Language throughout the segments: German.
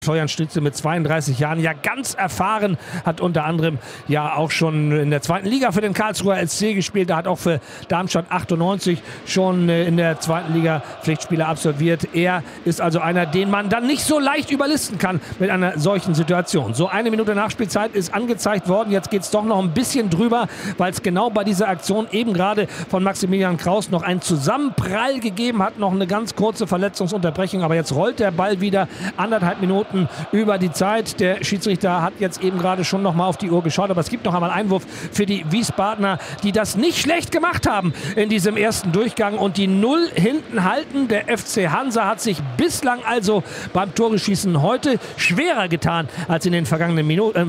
Florian Stütze mit 32 Jahren, ja ganz erfahren, hat unter anderem ja auch schon in der zweiten Liga für den Karlsruher SC gespielt. Er hat auch für Darmstadt 98 schon in der zweiten Liga Pflichtspiele absolviert. Er ist also einer, den man dann nicht so leicht überlisten kann mit einer solchen Situation. So, 1 Minute Nachspielzeit ist angezeigt worden. Jetzt geht es doch noch ein bisschen drüber, weil es genau bei dieser Aktion eben gerade von Maximilian Kraus noch einen Zusammenprall gegeben hat. Noch eine ganz kurze Verletzungsunterbrechung. Aber jetzt rollt der Ball wieder 1,5 Minuten über die Zeit. Der Schiedsrichter hat jetzt eben gerade schon noch mal auf die Uhr geschaut, aber es gibt noch einmal Einwurf für die Wiesbadener, die das nicht schlecht gemacht haben in diesem ersten Durchgang und die 0 hinten halten. Der FC Hansa hat sich bislang also beim Toreschießen heute schwerer getan als in den vergangenen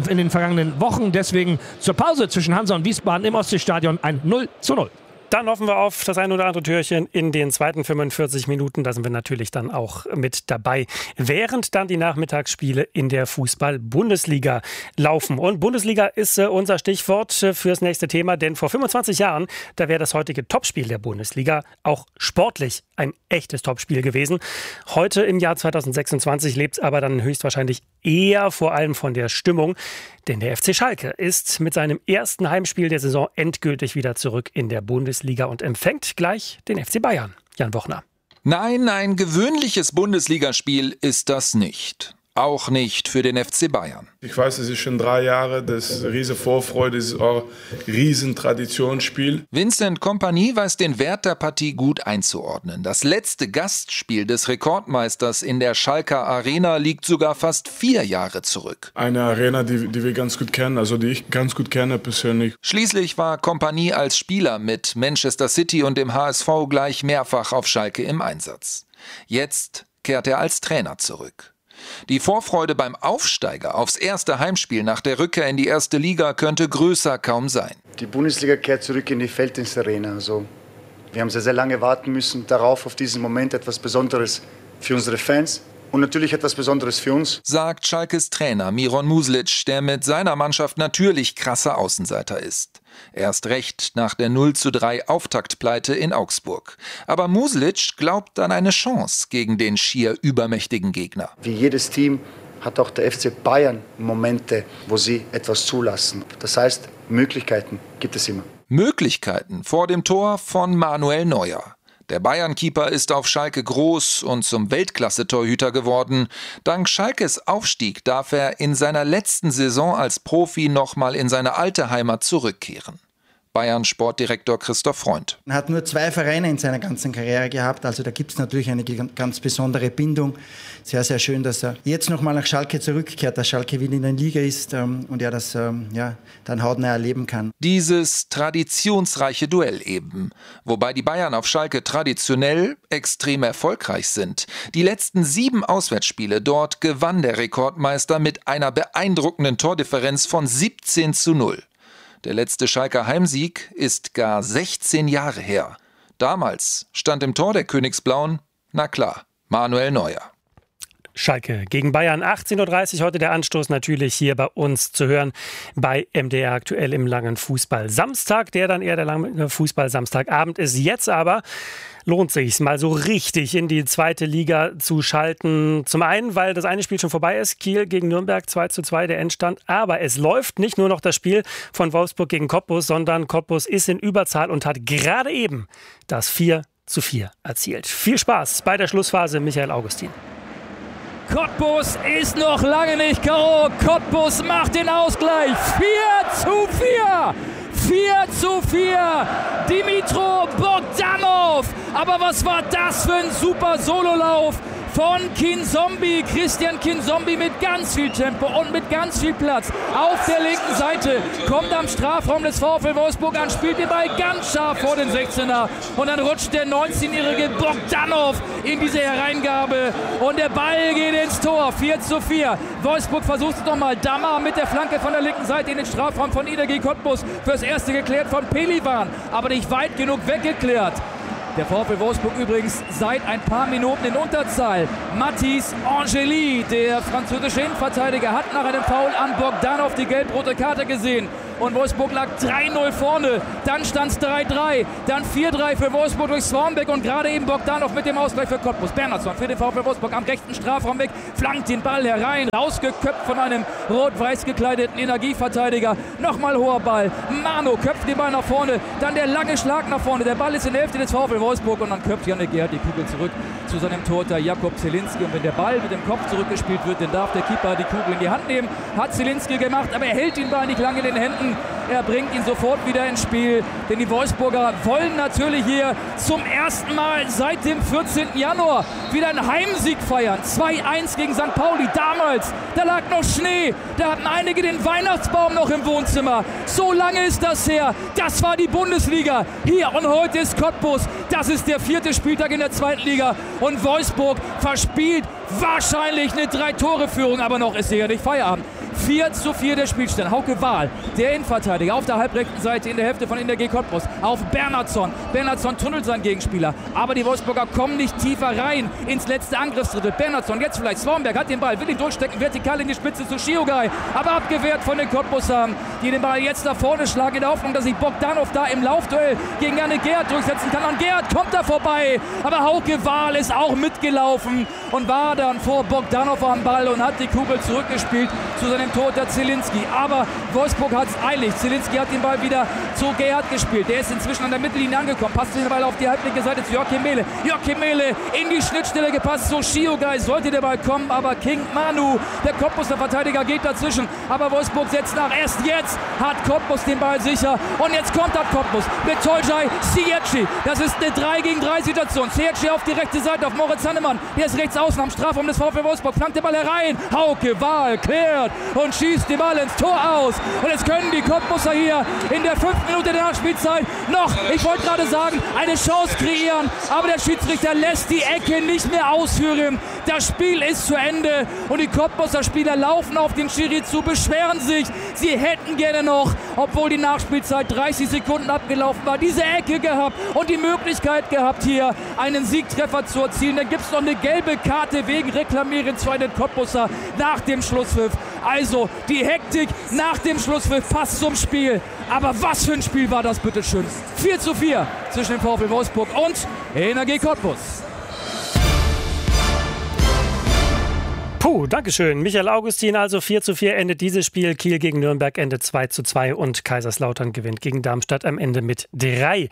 Wochen. Deswegen zur Pause zwischen Hansa und Wiesbaden im Ostseestadion ein 0:0. Dann hoffen wir auf das ein oder andere Türchen in den zweiten 45 Minuten. Da sind wir natürlich dann auch mit dabei, während dann die Nachmittagsspiele in der Fußball-Bundesliga laufen. Und Bundesliga ist unser Stichwort fürs nächste Thema, denn vor 25 Jahren, da wäre das heutige Topspiel der Bundesliga auch sportlich ein echtes Topspiel gewesen. Heute im Jahr 2026 lebt es aber dann höchstwahrscheinlich eher vor allem von der Stimmung, denn der FC Schalke ist mit seinem ersten Heimspiel der Saison endgültig wieder zurück in der Bundesliga und empfängt gleich den FC Bayern. Jan Bochner. Nein, ein gewöhnliches Bundesligaspiel ist das nicht. Auch nicht für den FC Bayern. Ich weiß, es ist schon 3 Jahre, das ist riesen Vorfreude, das ist auch ein riesen Traditionsspiel. Vincent Kompany weiß den Wert der Partie gut einzuordnen. Das letzte Gastspiel des Rekordmeisters in der Schalker Arena liegt sogar fast 4 Jahre zurück. Eine Arena, die wir ganz gut kennen, also die ich ganz gut kenne persönlich. Schließlich war Kompany als Spieler mit Manchester City und dem HSV gleich mehrfach auf Schalke im Einsatz. Jetzt kehrt er als Trainer zurück. Die Vorfreude beim Aufsteiger aufs erste Heimspiel nach der Rückkehr in die erste Liga könnte größer kaum sein. Die Bundesliga kehrt zurück in die Felddienstarena. Also, wir haben sehr, sehr lange warten müssen darauf, auf diesen Moment, etwas Besonderes für unsere Fans. Und natürlich etwas Besonderes für uns, sagt Schalkes Trainer Miron Muslic, der mit seiner Mannschaft natürlich krasser Außenseiter ist. Erst recht nach der 0:3 Auftaktpleite in Augsburg. Aber Muslic glaubt an eine Chance gegen den schier übermächtigen Gegner. Wie jedes Team hat auch der FC Bayern Momente, wo sie etwas zulassen. Das heißt, Möglichkeiten gibt es immer. Möglichkeiten vor dem Tor von Manuel Neuer. Der Bayern-Keeper ist auf Schalke groß und zum Weltklasse-Torhüter geworden. Dank Schalkes Aufstieg darf er in seiner letzten Saison als Profi nochmal in seine alte Heimat zurückkehren. Bayern-Sportdirektor Christoph Freund. Er hat nur 2 Vereine in seiner ganzen Karriere gehabt, also da gibt es natürlich eine ganz besondere Bindung. Sehr, sehr schön, dass er jetzt nochmal nach Schalke zurückkehrt, dass Schalke wieder in der Liga ist und er das dann hautnah erleben kann. Dieses traditionsreiche Duell eben, wobei die Bayern auf Schalke traditionell extrem erfolgreich sind. Die letzten 7 Auswärtsspiele dort gewann der Rekordmeister mit einer beeindruckenden Tordifferenz von 17:0. Der letzte Schalker Heimsieg ist gar 16 Jahre her. Damals stand im Tor der Königsblauen, na klar, Manuel Neuer. Schalke gegen Bayern, 18:30 Uhr, heute der Anstoß natürlich hier bei uns zu hören bei MDR aktuell im langen Fußball-Samstag, der dann eher der lange Fußball-Samstagabend ist. Jetzt aber lohnt sich mal so richtig in die zweite Liga zu schalten. Zum einen, weil das eine Spiel schon vorbei ist, Kiel gegen Nürnberg 2:2 der Endstand. Aber es läuft nicht nur noch das Spiel von Wolfsburg gegen Cottbus, sondern Cottbus ist in Überzahl und hat gerade eben das 4:4 erzielt. Viel Spaß bei der Schlussphase, Michael Augustin. Cottbus ist noch lange nicht K.O. Cottbus macht den Ausgleich. 4:4. 4:4. Dimitro Bogdanov. Aber was war das für ein super Sololauf von Kinzombie. Christian Kinzombie mit ganz viel Tempo und mit ganz viel Platz. Auf der linken Seite kommt am Strafraum des VfL Wolfsburg an, spielt den Ball ganz scharf vor den 16er. Und dann rutscht der 19-jährige Bogdanov in diese Hereingabe. Und der Ball geht ins Tor. 4:4. Wolfsburg versucht es nochmal. Dammer mit der Flanke von der linken Seite in den Strafraum von IDG Cottbus. Fürs Erste geklärt von Pelivan. Aber nicht weit genug weggeklärt. Der VfL Wolfsburg übrigens seit ein paar Minuten in Unterzahl. Mathis Angeli, der französische Innenverteidiger, hat nach einem Foul an Bogdanov die gelb-rote Karte gesehen. und Wolfsburg lag 3-0 vorne. Dann stand es 3-3, dann 4-3 für Wolfsburg durch Swanbeck und gerade eben Bogdanov mit dem Ausgleich für Cottbus. Bernhardsson für den VfL Wolfsburg am rechten Strafraum weg, flankt den Ball herein, rausgeköpft von einem rot-weiß gekleideten Energieverteidiger. Nochmal hoher Ball, Mano köpft den Ball nach vorne, dann der lange Schlag nach vorne. Der Ball ist in der Hälfte des VfL Wolfsburg und dann köpft Janne Gerhardt die Kugel zurück zu seinem Torhüter Jakub Zielinski. Und wenn der Ball mit dem Kopf zurückgespielt wird, dann darf der Keeper die Kugel in die Hand nehmen. Hat Zielinski gemacht, aber er hält den Ball nicht lange in den Händen. Er bringt ihn sofort wieder ins Spiel, denn die Wolfsburger wollen natürlich hier zum ersten Mal seit dem 14. Januar wieder einen Heimsieg feiern. 2-1 gegen St. Pauli. Damals, da lag noch Schnee, da hatten einige den Weihnachtsbaum noch im Wohnzimmer. So lange ist das her. Das war die Bundesliga. Hier und heute ist Cottbus. Das ist der 4. Spieltag in der 2. Liga und Wolfsburg verspielt wahrscheinlich eine 3-Tore-Führung, aber noch ist sicher nicht Feierabend. 4-4 der Spielstand. Hauke Wahl, der Innenverteidiger, auf der halbrechten Seite in der Hälfte von Energie Cottbus. Auf Bernhardsson. Bernhardsson tunnelt seinen Gegenspieler. Aber die Wolfsburger kommen nicht tiefer rein ins letzte Angriffsdrittel. Bernhardsson, jetzt vielleicht Swanberg, hat den Ball, will ihn durchstecken, vertikal in die Spitze zu Shiogai. Aber abgewehrt von den Cottbusern, die den Ball jetzt nach vorne schlagen, in der Hoffnung, dass sich Bogdanov da im Laufduell gegen Janne Gerhardt durchsetzen kann. Und Gerhardt kommt da vorbei. Aber Hauke Wahl ist auch mitgelaufen und war dann vor Bogdanov am Ball und hat die Kugel zurückgespielt zu seinem Torhüter Zielinski. Aber Wolfsburg hat es eilig. Zielinski hat den Ball wieder zu Gerhardt gespielt. Der ist inzwischen an der Mittellinie angekommen. Passt den Ball auf die halblinke Seite zu Joachim Mehle. Joachim Mehle in die Schnittstelle gepasst. So Shiogai sollte der Ball kommen, aber King Manu, der Cottbuser Verteidiger, geht dazwischen. Aber Wolfsburg setzt nach. Erst jetzt hat Cottbus den Ball sicher. Und jetzt kommt das Cottbus mit Tolcay Sieci. Das ist eine 3-gegen-3-Situation. Sieci auf die rechte Seite, auf Moritz Hannemann. Der ist rechts außen am Strafraum des VfL Wolfsburg. Flankt den Ball herein. Hauke Wahl klärt und schießt den Ball ins Tor aus. Und jetzt können die Cottbuser hier in der 5. Minute der Nachspielzeit noch, ich wollte gerade sagen, eine Chance kreieren. Aber der Schiedsrichter lässt die Ecke nicht mehr ausführen. Das Spiel ist zu Ende und die Cottbuser Spieler laufen auf den Schiri zu, beschweren sich. Sie hätten gerne noch, obwohl die Nachspielzeit 30 Sekunden abgelaufen war, diese Ecke gehabt und die Möglichkeit gehabt, hier einen Siegtreffer zu erzielen. Dann gibt es noch eine gelbe Karte wegen Reklamieren zu den Cottbuser nach dem Schlusspfiff. Also die Hektik nach dem Schlusspfiff passt zum Spiel. Aber was für ein Spiel war das, bitteschön. 4-4 zwischen dem VfL Wolfsburg und Energie Cottbus. Puh, dankeschön. Michael Augustin, also 4-4 endet dieses Spiel. Kiel gegen Nürnberg endet 2-2 und Kaiserslautern gewinnt gegen Darmstadt am Ende mit 3-0.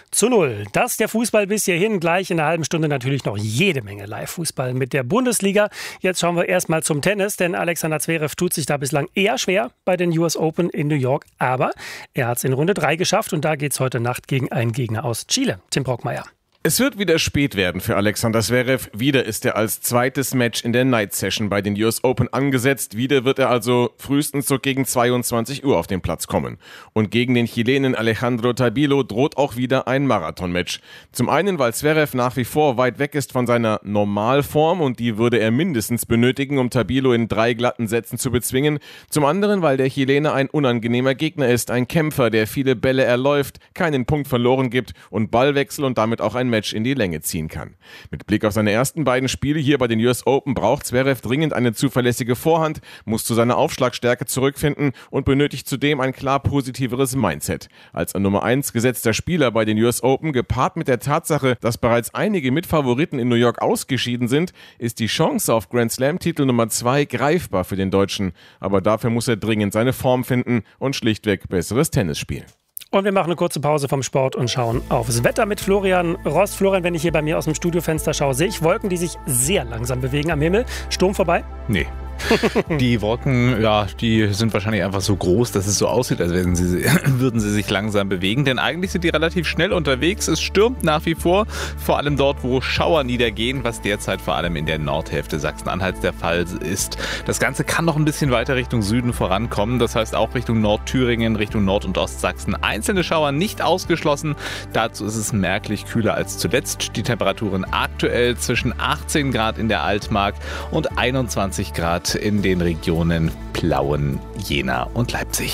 Das ist der Fußball bis hierhin. Gleich in einer halben Stunde natürlich noch jede Menge Live-Fußball mit der Bundesliga. Jetzt schauen wir erstmal zum Tennis, denn Alexander Zverev tut sich da bislang eher schwer bei den US Open in New York. Aber er hat es in Runde 3 geschafft und da geht es heute Nacht gegen einen Gegner aus Chile. Tim Brockmeier. Es wird wieder spät werden für Alexander Zverev. Wieder ist er als zweites Match in der Night Session bei den US Open angesetzt. Wieder wird er also frühestens so gegen 22 Uhr auf den Platz kommen. Und gegen den Chilenen Alejandro Tabilo droht auch wieder ein Marathonmatch. Zum einen, weil Zverev nach wie vor weit weg ist von seiner Normalform und die würde er mindestens benötigen, um Tabilo in 3 glatten Sätzen zu bezwingen. Zum anderen, weil der Chilene ein unangenehmer Gegner ist, ein Kämpfer, der viele Bälle erläuft, keinen Punkt verloren gibt und Ballwechsel und damit auch ein Match in die Länge ziehen kann. Mit Blick auf seine ersten beiden Spiele hier bei den US Open braucht Zverev dringend eine zuverlässige Vorhand, muss zu seiner Aufschlagstärke zurückfinden und benötigt zudem ein klar positiveres Mindset. Als ein Nummer 1 gesetzter Spieler bei den US Open, gepaart mit der Tatsache, dass bereits einige Mitfavoriten in New York ausgeschieden sind, ist die Chance auf Grand Slam-Titel Nummer 2 greifbar für den Deutschen. Aber dafür muss er dringend seine Form finden und schlichtweg besseres Tennis spielen. Und wir machen eine kurze Pause vom Sport und schauen aufs Wetter mit Florian Rost. Florian, wenn ich hier bei mir aus dem Studiofenster schaue, sehe ich Wolken, die sich sehr langsam bewegen am Himmel. Sturm vorbei? Nee. Die Wolken, ja, die sind wahrscheinlich einfach so groß, dass es so aussieht, als würden sie sich langsam bewegen. Denn eigentlich sind die relativ schnell unterwegs. Es stürmt nach wie vor allem dort, wo Schauer niedergehen, was derzeit vor allem in der Nordhälfte Sachsen-Anhalts der Fall ist. Das Ganze kann noch ein bisschen weiter Richtung Süden vorankommen. Das heißt auch Richtung Nordthüringen, Richtung Nord- und Ostsachsen. Einzelne Schauer nicht ausgeschlossen. Dazu ist es merklich kühler als zuletzt. Die Temperaturen aktuell zwischen 18 Grad in der Altmark und 21 Grad in den Regionen Plauen, Jena und Leipzig.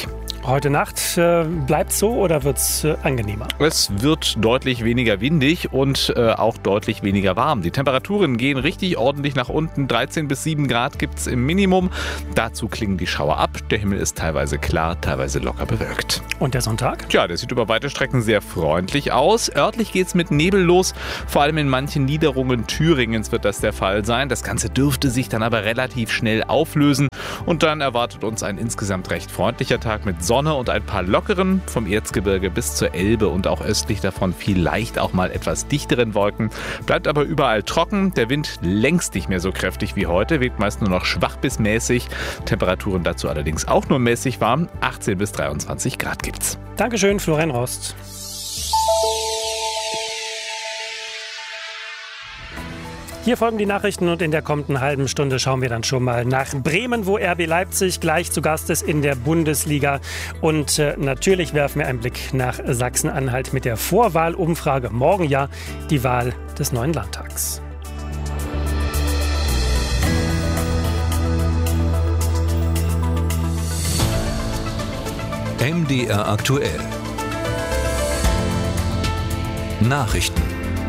Heute Nacht bleibt es so oder wird es angenehmer? Es wird deutlich weniger windig und auch deutlich weniger warm. Die Temperaturen gehen richtig ordentlich nach unten. 13 bis 7 Grad gibt es im Minimum. Dazu klingen die Schauer ab. Der Himmel ist teilweise klar, teilweise locker bewölkt. Und der Sonntag? Tja, der sieht über weite Strecken sehr freundlich aus. Örtlich geht es mit Nebel los. Vor allem in manchen Niederungen Thüringens wird das der Fall sein. Das Ganze dürfte sich dann aber relativ schnell auflösen. Und dann erwartet uns ein insgesamt recht freundlicher Tag mit Sonne und ein paar lockeren, vom Erzgebirge bis zur Elbe und auch östlich davon vielleicht auch mal etwas dichteren Wolken. Bleibt aber überall trocken. Der Wind längst nicht mehr so kräftig wie heute, weht meist nur noch schwach bis mäßig. Temperaturen dazu allerdings auch nur mäßig warm. 18 bis 23 Grad gibt's. Dankeschön, Florian Rost. Hier folgen die Nachrichten und in der kommenden halben Stunde schauen wir dann schon mal nach Bremen, wo RB Leipzig gleich zu Gast ist in der Bundesliga. Und natürlich werfen wir einen Blick nach Sachsen-Anhalt mit der Vorwahlumfrage. Morgen ja die Wahl des neuen Landtags. MDR aktuell. Nachrichten.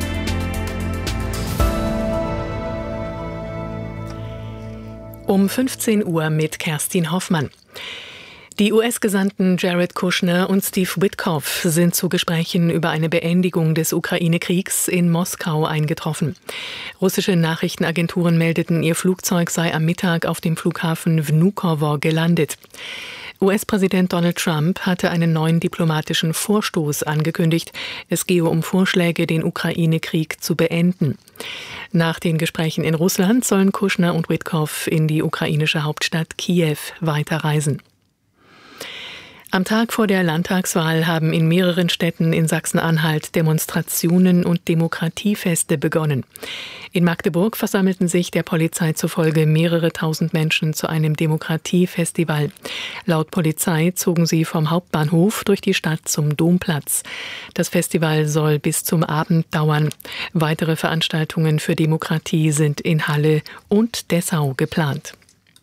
Um 15 Uhr mit Kerstin Hoffmann. Die US-Gesandten Jared Kushner und Steve Witkoff sind zu Gesprächen über eine Beendigung des Ukraine-Kriegs in Moskau eingetroffen. Russische Nachrichtenagenturen meldeten, ihr Flugzeug sei am Mittag auf dem Flughafen Vnukovo gelandet. US-Präsident Donald Trump hatte einen neuen diplomatischen Vorstoß angekündigt. Es gehe um Vorschläge, den Ukraine-Krieg zu beenden. Nach den Gesprächen in Russland sollen Kushner und Witkoff in die ukrainische Hauptstadt Kiew weiterreisen. Am Tag vor der Landtagswahl haben in mehreren Städten in Sachsen-Anhalt Demonstrationen und Demokratiefeste begonnen. In Magdeburg versammelten sich der Polizei zufolge mehrere tausend Menschen zu einem Demokratiefestival. Laut Polizei zogen sie vom Hauptbahnhof durch die Stadt zum Domplatz. Das Festival soll bis zum Abend dauern. Weitere Veranstaltungen für Demokratie sind in Halle und Dessau geplant.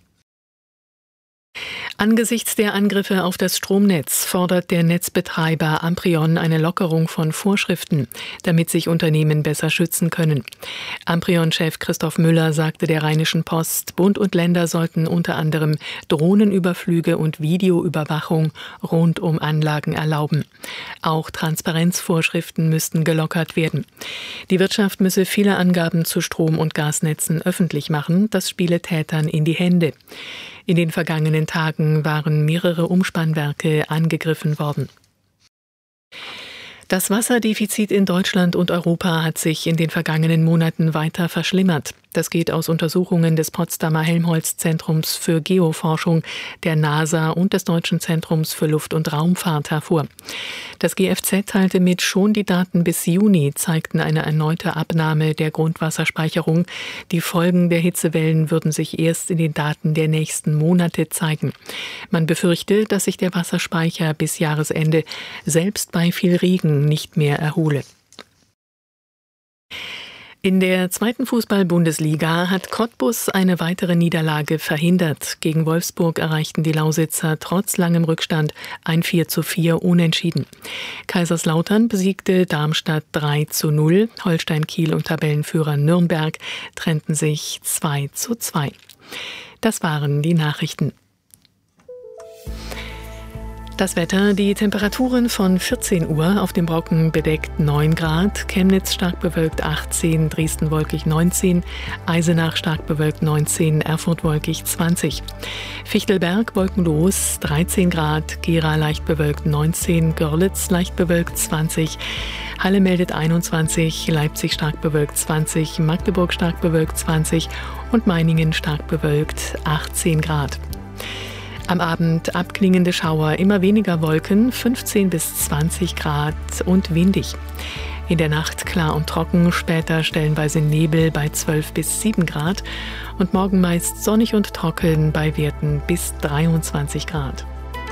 Angesichts der Angriffe auf das Stromnetz fordert der Netzbetreiber Amprion eine Lockerung von Vorschriften, damit sich Unternehmen besser schützen können. Amprion-Chef Christoph Müller sagte der Rheinischen Post, Bund und Länder sollten unter anderem Drohnenüberflüge und Videoüberwachung rund um Anlagen erlauben. Auch Transparenzvorschriften müssten gelockert werden. Die Wirtschaft müsse viele Angaben zu Strom- und Gasnetzen öffentlich machen, das spiele Tätern in die Hände. In den vergangenen Tagen waren mehrere Umspannwerke angegriffen worden. Das Wasserdefizit in Deutschland und Europa hat sich in den vergangenen Monaten weiter verschlimmert. Das geht aus Untersuchungen des Potsdamer Helmholtz-Zentrums für Geoforschung, der NASA und des Deutschen Zentrums für Luft- und Raumfahrt hervor. Das GFZ teilte mit, schon die Daten bis Juni zeigten eine erneute Abnahme der Grundwasserspeicherung. Die Folgen der Hitzewellen würden sich erst in den Daten der nächsten Monate zeigen. Man befürchte, dass sich der Wasserspeicher bis Jahresende selbst bei viel Regen nicht mehr erhole. In der zweiten Fußball-Bundesliga hat Cottbus eine weitere Niederlage verhindert. Gegen Wolfsburg erreichten die Lausitzer trotz langem Rückstand ein 4:4 Unentschieden. Kaiserslautern besiegte Darmstadt 3:0. Holstein Kiel und Tabellenführer Nürnberg trennten sich 2:2. Das waren die Nachrichten. Das Wetter, die Temperaturen von 14 Uhr, auf dem Brocken bedeckt 9 Grad, Chemnitz stark bewölkt 18, Dresden wolkig 19, Eisenach stark bewölkt 19, Erfurt wolkig 20. Fichtelberg wolkenlos 13 Grad, Gera leicht bewölkt 19, Görlitz leicht bewölkt 20, Halle meldet 21, Leipzig stark bewölkt 20, Magdeburg stark bewölkt 20 und Meiningen stark bewölkt 18 Grad. Am Abend abklingende Schauer, immer weniger Wolken, 15 bis 20 Grad und windig. In der Nacht klar und trocken, später stellenweise Nebel bei 12 bis 7 Grad und morgen meist sonnig und trocken bei Werten bis 23 Grad.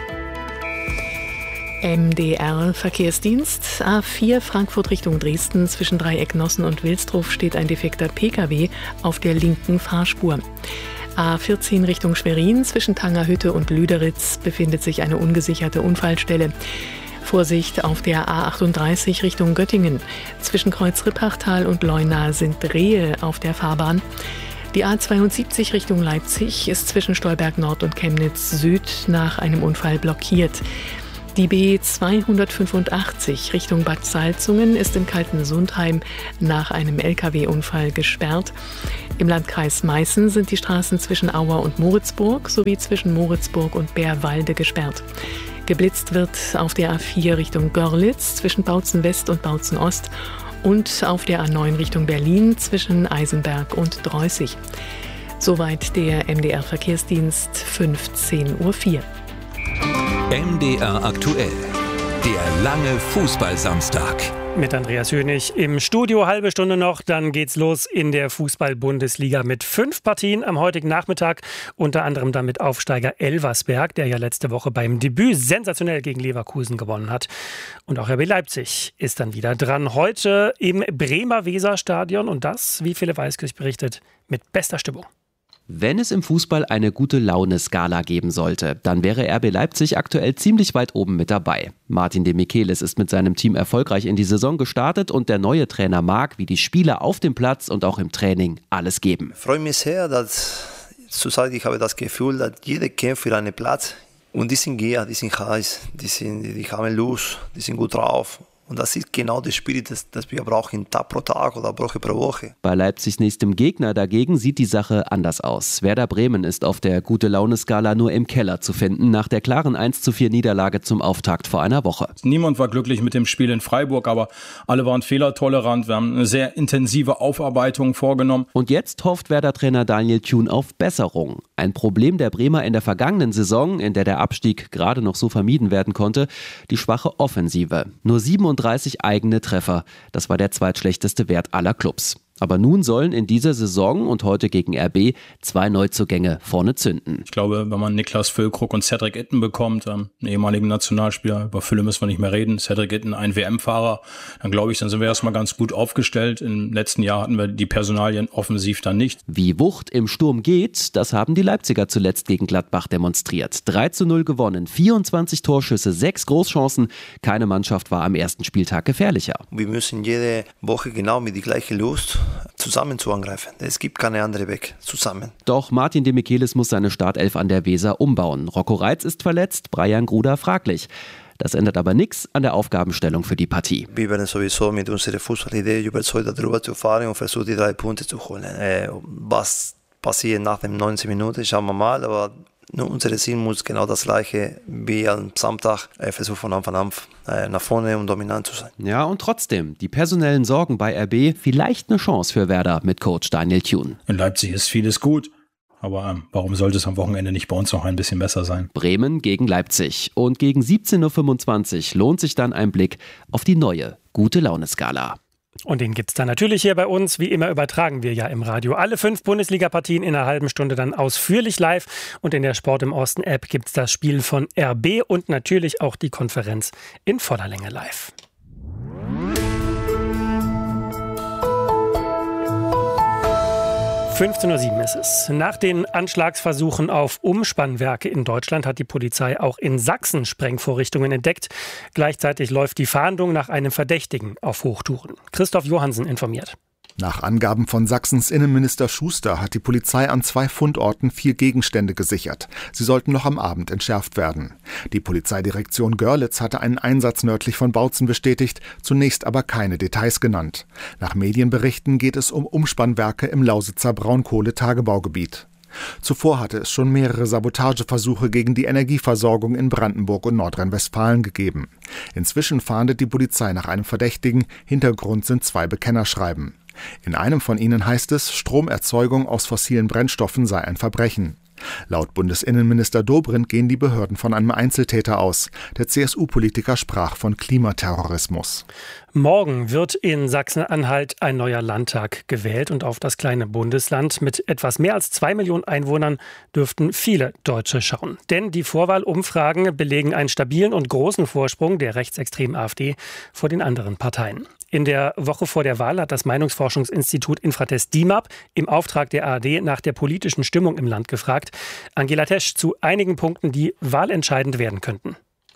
MDR Verkehrsdienst, A4 Frankfurt Richtung Dresden, zwischen Dreieck Nossen und Wilsdruf steht ein defekter Pkw auf der linken Fahrspur. A14 Richtung Schwerin zwischen Tangerhütte und Lüderitz befindet sich eine ungesicherte Unfallstelle. Vorsicht auf der A38 Richtung Göttingen. Zwischen Kreuz Rippachtal und Leuna sind Rehe auf der Fahrbahn. Die A72 Richtung Leipzig ist zwischen Stolberg Nord und Chemnitz Süd nach einem Unfall blockiert. Die B285 Richtung Bad Salzungen ist in Kaltensundheim nach einem Lkw-Unfall gesperrt. Im Landkreis Meißen sind die Straßen zwischen Auer und Moritzburg sowie zwischen Moritzburg und Bärwalde gesperrt. Geblitzt wird auf der A4 Richtung Görlitz zwischen Bautzen West und Bautzen Ost und auf der A9 Richtung Berlin zwischen Eisenberg und Dreußig. Soweit der MDR-Verkehrsdienst 15:04 Uhr. MDR aktuell. Der lange Fußballsamstag. Mit Andreas Hönig im Studio, halbe Stunde noch, dann geht's los in der Fußball-Bundesliga mit 5 Partien am heutigen Nachmittag, unter anderem dann mit Aufsteiger Elversberg, der ja letzte Woche beim Debüt sensationell gegen Leverkusen gewonnen hat. Und auch RB Leipzig ist dann wieder dran, heute im Bremer Weserstadion und das, wie Philipp Weiskirch berichtet, mit bester Stimmung. Wenn es im Fußball eine gute Laune-Skala geben sollte, dann wäre RB Leipzig aktuell ziemlich weit oben mit dabei. Martin de Michelis ist mit seinem Team erfolgreich in die Saison gestartet und der neue Trainer mag, wie die Spieler auf dem Platz und auch im Training alles geben. Ich freue mich sehr, dass zurzeit ich habe das Gefühl, dass jeder kämpft für einen Platz und die sind gier, die sind heiß, die haben Lust, die sind gut drauf. Und das ist genau der Spirit, das wir brauchen, Tag pro Tag oder Woche pro Woche. Bei Leipzigs nächstem Gegner dagegen sieht die Sache anders aus. Werder Bremen ist auf der Gute-Laune-Skala nur im Keller zu finden, nach der klaren 1:4 Niederlage zum Auftakt vor einer Woche. Niemand war glücklich mit dem Spiel in Freiburg, aber alle waren fehlertolerant. Wir haben eine sehr intensive Aufarbeitung vorgenommen. Und jetzt hofft Werder-Trainer Daniel Thun auf Besserung. Ein Problem der Bremer in der vergangenen Saison, in der der Abstieg gerade noch so vermieden werden konnte, die schwache Offensive. Nur 37 eigene Treffer. Das war der zweitschlechteste Wert aller Clubs. Aber nun sollen in dieser Saison und heute gegen RB 2 Neuzugänge vorne zünden. Ich glaube, wenn man Niklas Füllkrug und Cedric Itten bekommt, einen ehemaligen Nationalspieler, über Fülle müssen wir nicht mehr reden, Cedric Itten, ein WM-Fahrer, dann glaube ich, dann sind wir erstmal ganz gut aufgestellt. Im letzten Jahr hatten wir die Personalien offensiv dann nicht. Wie Wucht im Sturm geht, das haben die Leipziger zuletzt gegen Gladbach demonstriert. 3:0 gewonnen, 24 Torschüsse, 6 Großchancen. Keine Mannschaft war am ersten Spieltag gefährlicher. Wir müssen jede Woche genau mit der gleichen Lust zusammen zu angreifen. Es gibt keine andere Weg, zusammen. Doch Martin de Michelis muss seine Startelf an der Weser umbauen. Rocco Reitz ist verletzt, Brian Gruda fraglich. Das ändert aber nichts an der Aufgabenstellung für die Partie. Wir werden sowieso mit unserer Fußballidee überzeugt, darüber zu fahren und versuchen, die 3 Punkte zu holen. Was passiert nach den 90 Minuten, schauen wir mal, aber unser Ziel muss genau das gleiche wie am Samstag, versuchen von Anfang an nach vorne und dominant zu sein. Ja, und trotzdem, die personellen Sorgen bei RB, vielleicht eine Chance für Werder mit Coach Daniel Thun. In Leipzig ist vieles gut, aber warum sollte es am Wochenende nicht bei uns noch ein bisschen besser sein? Bremen gegen Leipzig und gegen 17:25 Uhr lohnt sich dann ein Blick auf die neue Gute-Laune-Skala. Und den gibt's dann natürlich hier bei uns. Wie immer übertragen wir ja im Radio alle 5 Bundesliga-Partien in einer halben Stunde dann ausführlich live. Und in der Sport im Osten-App gibt's das Spiel von RB und natürlich auch die Konferenz in voller Länge live. 15:07 Uhr ist es. Nach den Anschlagsversuchen auf Umspannwerke in Deutschland hat die Polizei auch in Sachsen Sprengvorrichtungen entdeckt. Gleichzeitig läuft die Fahndung nach einem Verdächtigen auf Hochtouren. Christoph Johannsen informiert. Nach Angaben von Sachsens Innenminister Schuster hat die Polizei an 2 Fundorten 4 Gegenstände gesichert. Sie sollten noch am Abend entschärft werden. Die Polizeidirektion Görlitz hatte einen Einsatz nördlich von Bautzen bestätigt, zunächst aber keine Details genannt. Nach Medienberichten geht es um Umspannwerke im Lausitzer Braunkohletagebaugebiet. Zuvor hatte es schon mehrere Sabotageversuche gegen die Energieversorgung in Brandenburg und Nordrhein-Westfalen gegeben. Inzwischen fahndet die Polizei nach einem Verdächtigen. Hintergrund sind 2 Bekennerschreiben. In einem von ihnen heißt es, Stromerzeugung aus fossilen Brennstoffen sei ein Verbrechen. Laut Bundesinnenminister Dobrindt gehen die Behörden von einem Einzeltäter aus. Der CSU-Politiker sprach von Klimaterrorismus. Morgen wird in Sachsen-Anhalt ein neuer Landtag gewählt und auf das kleine Bundesland mit etwas mehr als 2 Millionen Einwohnern dürften viele Deutsche schauen. Denn die Vorwahlumfragen belegen einen stabilen und großen Vorsprung der rechtsextremen AfD vor den anderen Parteien. In der Woche vor der Wahl hat das Meinungsforschungsinstitut Infratest DIMAP im Auftrag der ARD nach der politischen Stimmung im Land gefragt. Angela Tesch zu einigen Punkten, die wahlentscheidend werden könnten.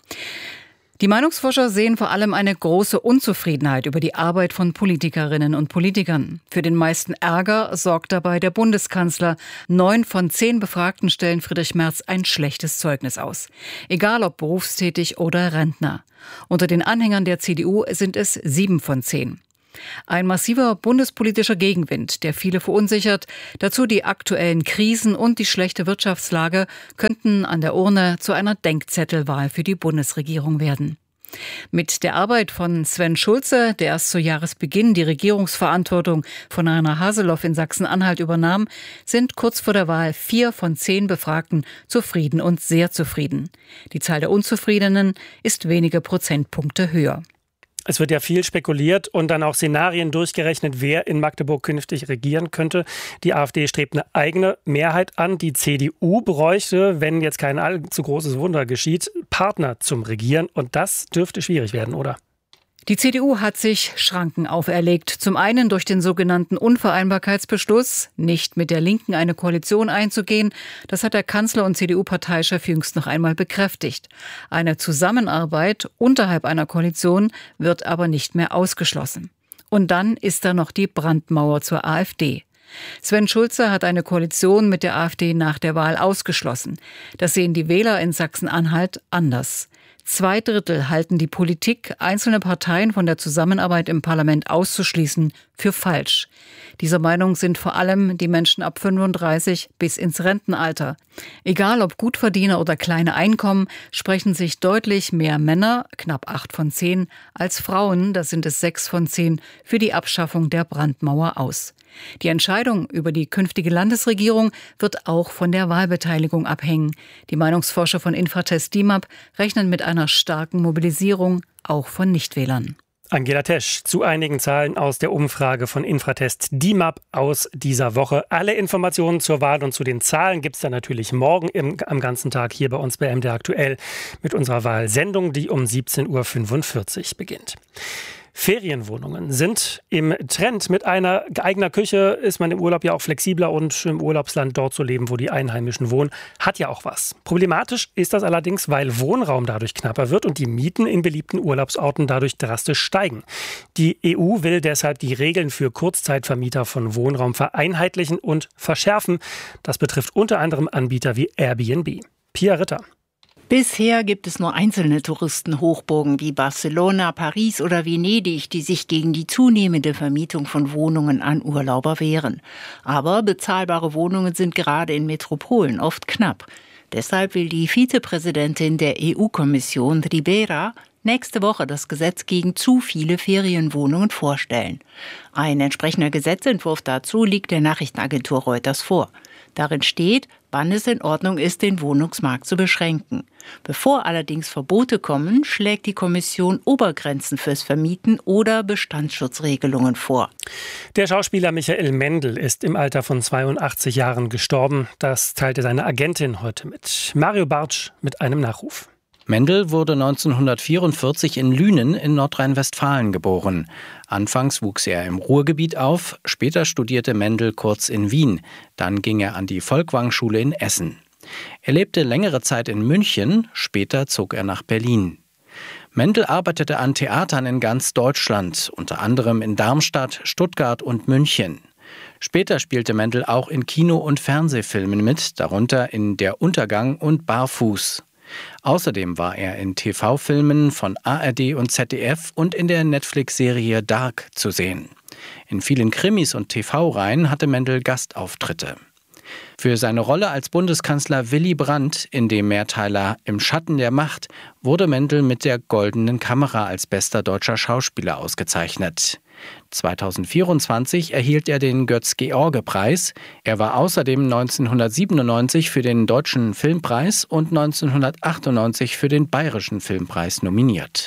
Die Meinungsforscher sehen vor allem eine große Unzufriedenheit über die Arbeit von Politikerinnen und Politikern. Für den meisten Ärger sorgt dabei der Bundeskanzler. 9 von 10 Befragten stellen Friedrich Merz ein schlechtes Zeugnis aus. Egal ob berufstätig oder Rentner. Unter den Anhängern der CDU sind es 7 von 10. Ein massiver bundespolitischer Gegenwind, der viele verunsichert. Dazu die aktuellen Krisen und die schlechte Wirtschaftslage könnten an der Urne zu einer Denkzettelwahl für die Bundesregierung werden. Mit der Arbeit von Sven Schulze, der erst zu Jahresbeginn die Regierungsverantwortung von Rainer Haseloff in Sachsen-Anhalt übernahm, sind kurz vor der Wahl 4 von 10 Befragten zufrieden und sehr zufrieden. Die Zahl der Unzufriedenen ist wenige Prozentpunkte höher. Es wird ja viel spekuliert und dann auch Szenarien durchgerechnet, wer in Magdeburg künftig regieren könnte. Die AfD strebt eine eigene Mehrheit an. Die CDU bräuchte, wenn jetzt kein allzu großes Wunder geschieht, Partner zum Regieren. Und das dürfte schwierig werden, oder? Die CDU hat sich Schranken auferlegt. Zum einen durch den sogenannten Unvereinbarkeitsbeschluss, nicht mit der Linken eine Koalition einzugehen. Das hat der Kanzler und CDU-Parteichef jüngst noch einmal bekräftigt. Eine Zusammenarbeit unterhalb einer Koalition wird aber nicht mehr ausgeschlossen. Und dann ist da noch die Brandmauer zur AfD. Sven Schulze hat eine Koalition mit der AfD nach der Wahl ausgeschlossen. Das sehen die Wähler in Sachsen-Anhalt anders. 2/3 halten die Politik, einzelne Parteien von der Zusammenarbeit im Parlament auszuschließen, für falsch. Dieser Meinung sind vor allem die Menschen ab 35 bis ins Rentenalter. Egal ob Gutverdiener oder kleine Einkommen, sprechen sich deutlich mehr Männer, knapp 8 von 10, als Frauen, das sind es 6 von 10, für die Abschaffung der Brandmauer aus. Die Entscheidung über die künftige Landesregierung wird auch von der Wahlbeteiligung abhängen. Die Meinungsforscher von Infratest DIMAP rechnen mit einer starken Mobilisierung, auch von Nichtwählern. Angela Tesch zu einigen Zahlen aus der Umfrage von Infratest DIMAP aus dieser Woche. Alle Informationen zur Wahl und zu den Zahlen gibt es dann natürlich morgen am ganzen Tag hier bei uns bei MDR aktuell mit unserer Wahlsendung, die um 17:45 Uhr beginnt. Ferienwohnungen sind im Trend. Mit einer eigener Küche ist man im Urlaub ja auch flexibler und im Urlaubsland dort zu leben, wo die Einheimischen wohnen, hat ja auch was. Problematisch ist das allerdings, weil Wohnraum dadurch knapper wird und die Mieten in beliebten Urlaubsorten dadurch drastisch steigen. Die EU will deshalb die Regeln für Kurzzeitvermieter von Wohnraum vereinheitlichen und verschärfen. Das betrifft unter anderem Anbieter wie Airbnb. Pia Ritter. Bisher gibt es nur einzelne Touristenhochburgen wie Barcelona, Paris oder Venedig, die sich gegen die zunehmende Vermietung von Wohnungen an Urlauber wehren. Aber bezahlbare Wohnungen sind gerade in Metropolen oft knapp. Deshalb will die Vizepräsidentin der EU-Kommission, Ribera, nächste Woche das Gesetz gegen zu viele Ferienwohnungen vorstellen. Ein entsprechender Gesetzentwurf dazu liegt der Nachrichtenagentur Reuters vor. Darin steht, wann es in Ordnung ist, den Wohnungsmarkt zu beschränken. Bevor allerdings Verbote kommen, schlägt die Kommission Obergrenzen fürs Vermieten oder Bestandsschutzregelungen vor. Der Schauspieler Michael Mendl ist im Alter von 82 Jahren gestorben. Das teilte seine Agentin heute mit. Mario Bartsch mit einem Nachruf. Mendl wurde 1944 in Lünen in Nordrhein-Westfalen geboren. Anfangs wuchs er im Ruhrgebiet auf, später studierte Mendl kurz in Wien. Dann ging er an die Folkwang-Schule in Essen. Er lebte längere Zeit in München, später zog er nach Berlin. Mendl arbeitete an Theatern in ganz Deutschland, unter anderem in Darmstadt, Stuttgart und München. Später spielte Mendl auch in Kino- und Fernsehfilmen mit, darunter in Der Untergang und Barfuß. Außerdem war er in TV-Filmen von ARD und ZDF und in der Netflix-Serie Dark zu sehen. In vielen Krimis und TV-Reihen hatte Mendl Gastauftritte. Für seine Rolle als Bundeskanzler Willy Brandt in dem Mehrteiler Im Schatten der Macht wurde Mendl mit der Goldenen Kamera als bester deutscher Schauspieler ausgezeichnet. 2024 erhielt er den Götz-George-Preis. Er war außerdem 1997 für den Deutschen Filmpreis und 1998 für den Bayerischen Filmpreis nominiert.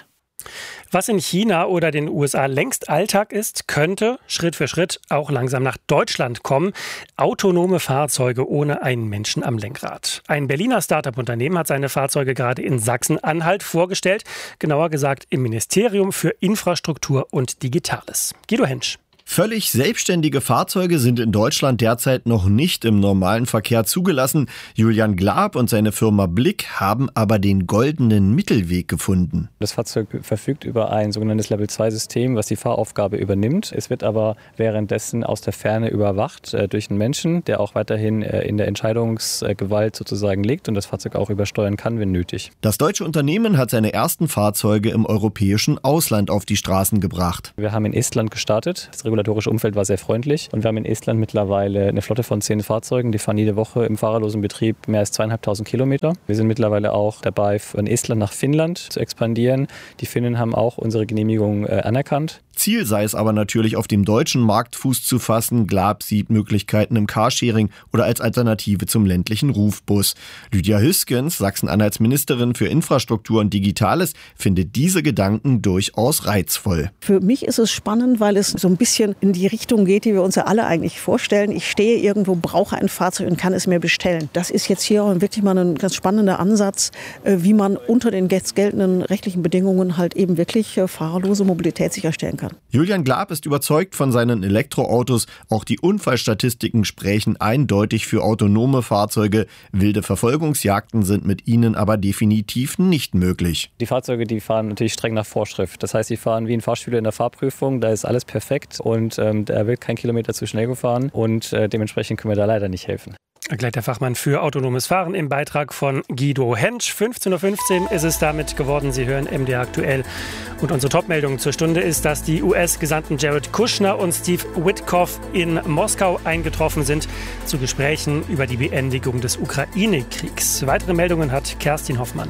Was in China oder den USA längst Alltag ist, könnte Schritt für Schritt auch langsam nach Deutschland kommen. Autonome Fahrzeuge ohne einen Menschen am Lenkrad. Ein Berliner Start-up-Unternehmen hat seine Fahrzeuge gerade in Sachsen-Anhalt vorgestellt. Genauer gesagt im Ministerium für Infrastruktur und Digitales. Guido Hensch. Völlig selbstständige Fahrzeuge sind in Deutschland derzeit noch nicht im normalen Verkehr zugelassen. Julian Glab und seine Firma Blick haben aber den goldenen Mittelweg gefunden. Das Fahrzeug verfügt über ein sogenanntes Level-2-System, was die Fahraufgabe übernimmt. Es wird aber währenddessen aus der Ferne überwacht durch einen Menschen, der auch weiterhin in der Entscheidungsgewalt sozusagen liegt und das Fahrzeug auch übersteuern kann, wenn nötig. Das deutsche Unternehmen hat seine ersten Fahrzeuge im europäischen Ausland auf die Straßen gebracht. Wir haben in Estland gestartet. Das regulatorische Umfeld war sehr freundlich und wir haben in Estland mittlerweile eine Flotte von 10 Fahrzeugen, die fahren jede Woche im fahrerlosen Betrieb mehr als 2.500 Kilometer. Wir sind mittlerweile auch dabei, von Estland nach Finnland zu expandieren. Die Finnen haben auch unsere Genehmigung anerkannt. Ziel sei es aber natürlich, auf dem deutschen Markt Fuß zu fassen. Glab sieht Möglichkeiten im Carsharing oder als Alternative zum ländlichen Rufbus. Lydia Hüskens, Sachsen-Anhalts Ministerin für Infrastruktur und Digitales, findet diese Gedanken durchaus reizvoll. Für mich ist es spannend, weil es so ein bisschen in die Richtung geht, die wir uns ja alle eigentlich vorstellen. Ich stehe irgendwo, brauche ein Fahrzeug und kann es mir bestellen. Das ist jetzt hier wirklich mal ein ganz spannender Ansatz, wie man unter den jetzt geltenden rechtlichen Bedingungen halt eben wirklich fahrerlose Mobilität sicherstellen kann. Julian Glab ist überzeugt von seinen Elektroautos. Auch die Unfallstatistiken sprechen eindeutig für autonome Fahrzeuge. Wilde Verfolgungsjagden sind mit ihnen aber definitiv nicht möglich. Die Fahrzeuge, die fahren natürlich streng nach Vorschrift. Das heißt, sie fahren wie ein Fahrschüler in der Fahrprüfung. Da ist alles perfekt und da wird kein Kilometer zu schnell gefahren. Und dementsprechend können wir da leider nicht helfen. Erklärt der Fachmann für autonomes Fahren im Beitrag von Guido Hensch. 15.15 Uhr ist es damit geworden. Sie hören MDR aktuell. Und unsere Topmeldung zur Stunde ist, dass die US-Gesandten Jared Kushner und Steve Witkoff in Moskau eingetroffen sind zu Gesprächen über die Beendigung des Ukraine-Kriegs. Weitere Meldungen hat Kerstin Hoffmann.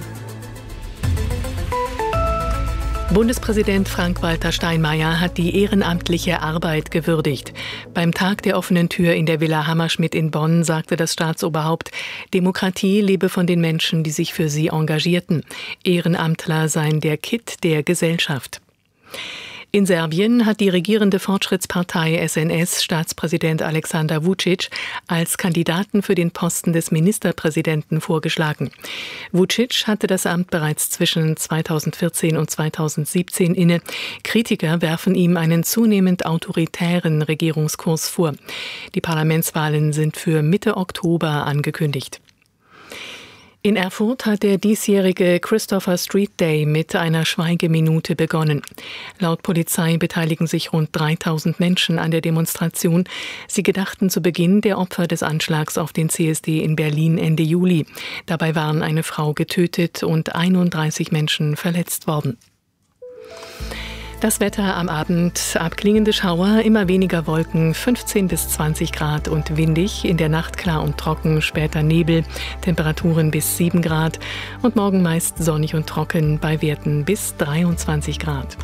Bundespräsident Frank-Walter Steinmeier hat die ehrenamtliche Arbeit gewürdigt. Beim Tag der offenen Tür in der Villa Hammerschmidt in Bonn sagte das Staatsoberhaupt, Demokratie lebe von den Menschen, die sich für sie engagierten. Ehrenamtler seien der Kitt der Gesellschaft. In Serbien hat die regierende Fortschrittspartei SNS Staatspräsident Aleksandar Vučić als Kandidaten für den Posten des Ministerpräsidenten vorgeschlagen. Vučić hatte das Amt bereits zwischen 2014 und 2017 inne. Kritiker werfen ihm einen zunehmend autoritären Regierungskurs vor. Die Parlamentswahlen sind für Mitte Oktober angekündigt. In Erfurt hat der diesjährige Christopher Street Day mit einer Schweigeminute begonnen. Laut Polizei beteiligen sich rund 3000 Menschen an der Demonstration. Sie gedachten zu Beginn der Opfer des Anschlags auf den CSD in Berlin Ende Juli. Dabei waren eine Frau getötet und 31 Menschen verletzt worden. Das Wetter am Abend, abklingende Schauer, immer weniger Wolken, 15 bis 20 Grad und windig, in der Nacht klar und trocken, später Nebel, Temperaturen bis 7 Grad und morgen meist sonnig und trocken bei Werten bis 23 Grad.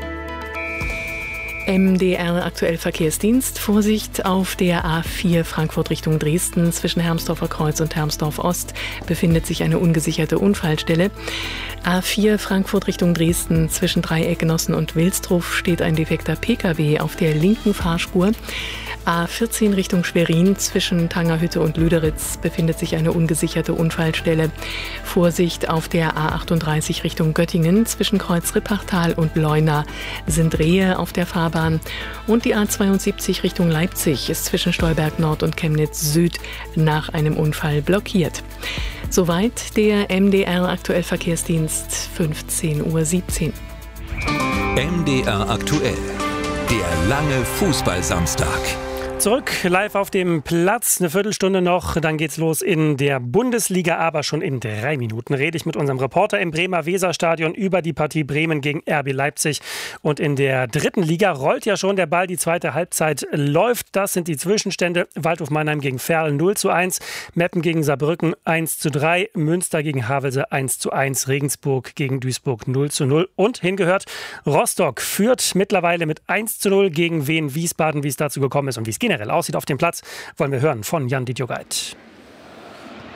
MDR aktuell Verkehrsdienst. Vorsicht auf der A4 Frankfurt Richtung Dresden. Zwischen Hermsdorfer Kreuz und Hermsdorf Ost befindet sich eine ungesicherte Unfallstelle. A4 Frankfurt Richtung Dresden. Zwischen Dreieckgenossen und Wilsdruff steht ein defekter Pkw auf der linken Fahrspur. A14 Richtung Schwerin, zwischen Tangerhütte und Lüderitz befindet sich eine ungesicherte Unfallstelle. Vorsicht auf der A38 Richtung Göttingen, zwischen Kreuz Rippachtal und Leuna sind Rehe auf der Fahrbahn. Und die A72 Richtung Leipzig ist zwischen Stolberg Nord und Chemnitz Süd nach einem Unfall blockiert. Soweit der MDR aktuell Verkehrsdienst, 15.17 Uhr. MDR aktuell, der lange Fußballsamstag. Zurück live auf dem Platz, eine Viertelstunde noch, dann geht's los in der Bundesliga, aber schon in 3 Minuten rede ich mit unserem Reporter im Bremer Weserstadion über die Partie Bremen gegen RB Leipzig. Und in der 3. Liga rollt ja schon der Ball, die zweite Halbzeit läuft. Das sind die Zwischenstände: Waldhof Mannheim gegen Verl 0:1, Meppen gegen Saarbrücken 1:3, Münster gegen Havelse 1:1, Regensburg gegen Duisburg 0:0 und hingehört Rostock führt mittlerweile mit 1:0 gegen Wien Wiesbaden. Wie es dazu gekommen ist und wie es generell aussieht auf dem Platz, wollen wir hören von Jan Dietjogait.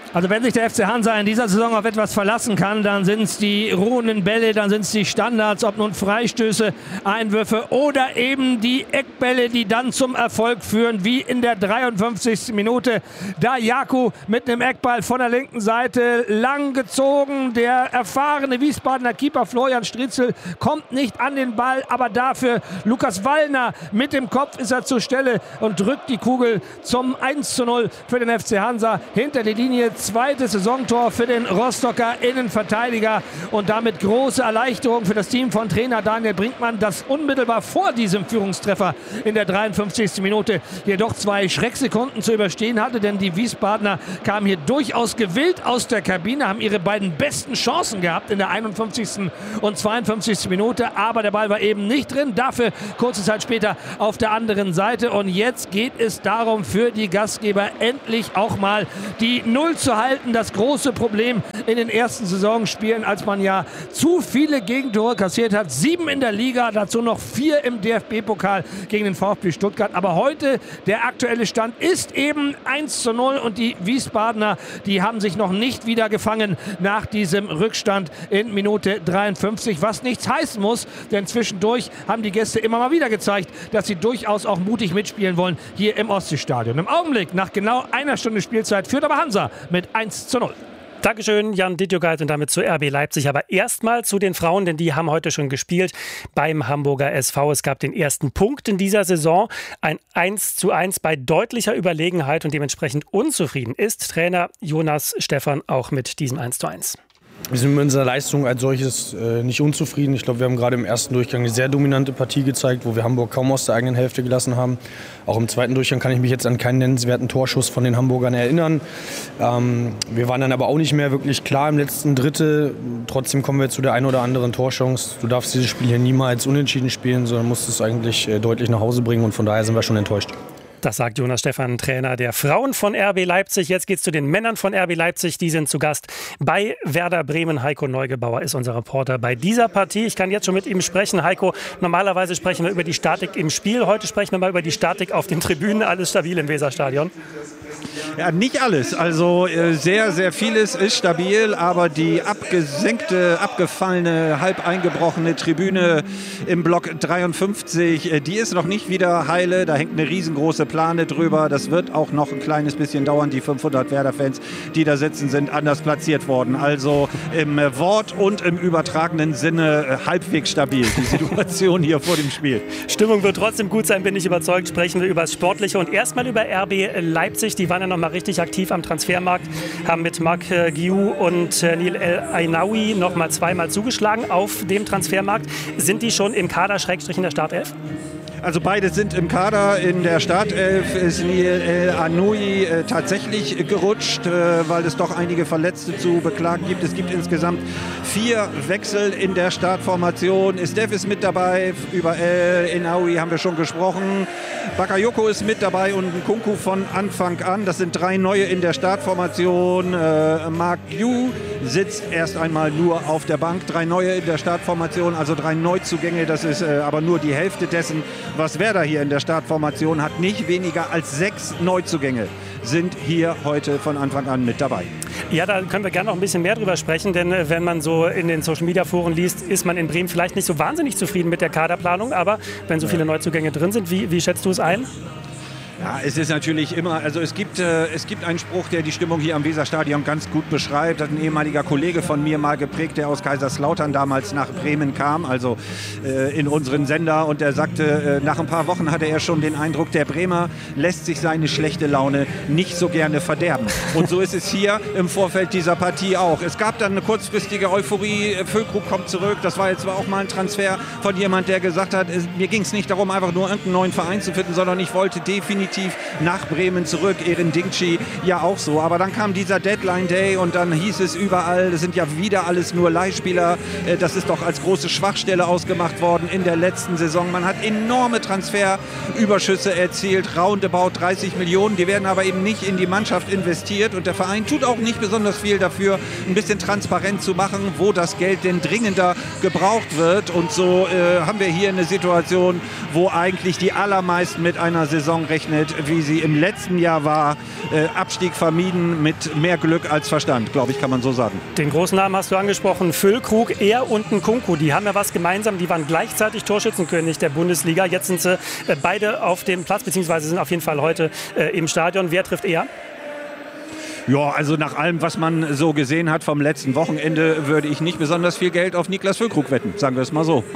Also wenn sich der FC Hansa in dieser Saison auf etwas verlassen kann, dann sind es die ruhenden Bälle, dann sind es die Standards, ob nun Freistöße, Einwürfe oder eben die Eckbälle, die dann zum Erfolg führen, wie in der 53. Minute. Da Jaku mit einem Eckball von der linken Seite lang gezogen. Der erfahrene Wiesbadener Keeper Florian Striezel kommt nicht an den Ball, aber dafür Lukas Wallner mit dem Kopf ist er zur Stelle und drückt die Kugel zum 1:0 für den FC Hansa hinter die Linie. Zweites Saisontor für den Rostocker Innenverteidiger und damit große Erleichterung für das Team von Trainer Daniel Brinkmann, das unmittelbar vor diesem Führungstreffer in der 53. Minute jedoch 2 Schrecksekunden zu überstehen hatte, denn die Wiesbadener kamen hier durchaus gewillt aus der Kabine, haben ihre beiden besten Chancen gehabt in der 51. und 52. Minute, aber der Ball war eben nicht drin, dafür kurze Zeit später auf der anderen Seite und jetzt geht es darum für die Gastgeber endlich auch mal die 0 zu halten. Das große Problem in den ersten Saisonspielen, als man ja zu viele Gegentore kassiert hat. 7 in der Liga, dazu noch 4 im DFB-Pokal gegen den VfB Stuttgart. Aber heute, der aktuelle Stand ist eben 1:0 und die Wiesbadener, die haben sich noch nicht wieder gefangen nach diesem Rückstand in Minute 53, was nichts heißen muss, denn zwischendurch haben die Gäste immer mal wieder gezeigt, dass sie durchaus auch mutig mitspielen wollen hier im Ostseestadion. Im Augenblick, nach genau einer Stunde Spielzeit, führt aber Hansa mit 1:0. Dankeschön, Jan Dittjogait, und damit zu RB Leipzig. Aber erstmal zu den Frauen, denn die haben heute schon gespielt beim Hamburger SV. Es gab den ersten Punkt in dieser Saison, ein 1:1 bei deutlicher Überlegenheit, und dementsprechend unzufrieden ist Trainer Jonas Stephan auch mit diesem 1:1. Wir sind mit unserer Leistung als solches nicht unzufrieden. Ich glaube, wir haben gerade im ersten Durchgang eine sehr dominante Partie gezeigt, wo wir Hamburg kaum aus der eigenen Hälfte gelassen haben. Auch im zweiten Durchgang kann ich mich jetzt an keinen nennenswerten Torschuss von den Hamburgern erinnern. Wir waren dann aber auch nicht mehr wirklich klar im letzten Drittel. Trotzdem kommen wir zu der einen oder anderen Torchance. Du darfst dieses Spiel hier niemals unentschieden spielen, sondern musst es eigentlich deutlich nach Hause bringen, und von daher sind wir schon enttäuscht. Das sagt Jonas Stephan, Trainer der Frauen von RB Leipzig. Jetzt geht's zu den Männern von RB Leipzig. Die sind zu Gast bei Werder Bremen. Heiko Neugebauer ist unser Reporter bei dieser Partie. Ich kann jetzt schon mit ihm sprechen. Heiko, normalerweise sprechen wir über die Statik im Spiel. Heute sprechen wir mal über die Statik auf den Tribünen. Alles stabil im Weserstadion? Ja, nicht alles. Also sehr, sehr vieles ist stabil, aber die abgesenkte, abgefallene, halb eingebrochene Tribüne im Block 53, die ist noch nicht wieder heile. Da hängt eine riesengroße Plane drüber. Das wird auch noch ein kleines bisschen dauern. Die 500 Werder-Fans, die da sitzen, sind anders platziert worden. Also im Wort und im übertragenen Sinne halbwegs stabil, die Situation hier vor dem Spiel. Stimmung wird trotzdem gut sein, bin ich überzeugt. Sprechen wir über das Sportliche und erstmal über RB Leipzig. Die waren ja noch mal richtig aktiv am Transfermarkt, haben mit Marc Guiou und Nil El Ainaoui noch mal zweimal zugeschlagen auf dem Transfermarkt. Sind die schon im Kader / in der Startelf? Also beide sind im Kader. In der Startelf ist Nil El Ainaoui tatsächlich gerutscht, weil es doch einige Verletzte zu beklagen gibt. Es gibt insgesamt 4 Wechsel in der Startformation. Estef ist mit dabei, über El Ainaoui haben wir schon gesprochen. Bakayoko ist mit dabei und Nkunku von Anfang an. Das sind 3 neue in der Startformation. Marc Guiou sitzt erst einmal nur auf der Bank. 3 neue in der Startformation, also 3 Neuzugänge. Das ist aber nur die Hälfte dessen, was Werder hier in der Startformation hat. Nicht weniger als 6 Neuzugänge sind hier heute von Anfang an mit dabei. Ja, da können wir gerne noch ein bisschen mehr drüber sprechen, denn wenn man so in den Social-Media-Foren liest, ist man in Bremen vielleicht nicht so wahnsinnig zufrieden mit der Kaderplanung, aber wenn so viele Neuzugänge drin sind, wie schätzt du es ein? Ja, es ist natürlich immer, also es gibt einen Spruch, der die Stimmung hier am Weserstadion ganz gut beschreibt. Das hat ein ehemaliger Kollege von mir mal geprägt, der aus Kaiserslautern damals nach Bremen kam, also in unseren Sender. Und der sagte, nach ein paar Wochen hatte er schon den Eindruck, der Bremer lässt sich seine schlechte Laune nicht so gerne verderben. Und so ist es hier im Vorfeld dieser Partie auch. Es gab dann eine kurzfristige Euphorie, Füllkrug kommt zurück. Das war jetzt auch mal ein Transfer von jemand, der gesagt hat, mir ging es nicht darum, einfach nur irgendeinen neuen Verein zu finden, sondern ich wollte definitiv nach Bremen zurück. Erin Dingchi ja auch so. Aber dann kam dieser Deadline Day und dann hieß es überall, das sind ja wieder alles nur Leihspieler. Das ist doch als große Schwachstelle ausgemacht worden in der letzten Saison. Man hat enorme Transferüberschüsse erzielt, roundabout 30 Millionen. Die werden aber eben nicht in die Mannschaft investiert und der Verein tut auch nicht besonders viel dafür, ein bisschen transparent zu machen, wo das Geld denn dringender gebraucht wird. Und so haben wir hier eine Situation, wo eigentlich die allermeisten mit einer Saison rechnen, gerechnet, wie sie im letzten Jahr war. Abstieg vermieden mit mehr Glück als Verstand, glaube ich, kann man so sagen. Den großen Namen hast du angesprochen, Füllkrug, er und Nkunku. Die haben ja was gemeinsam, die waren gleichzeitig Torschützenkönig der Bundesliga. Jetzt sind sie beide auf dem Platz, beziehungsweise sind auf jeden Fall heute im Stadion. Wer trifft eher? Ja, also nach allem, was man so gesehen hat vom letzten Wochenende, würde ich nicht besonders viel Geld auf Niklas Füllkrug wetten, sagen wir es mal so.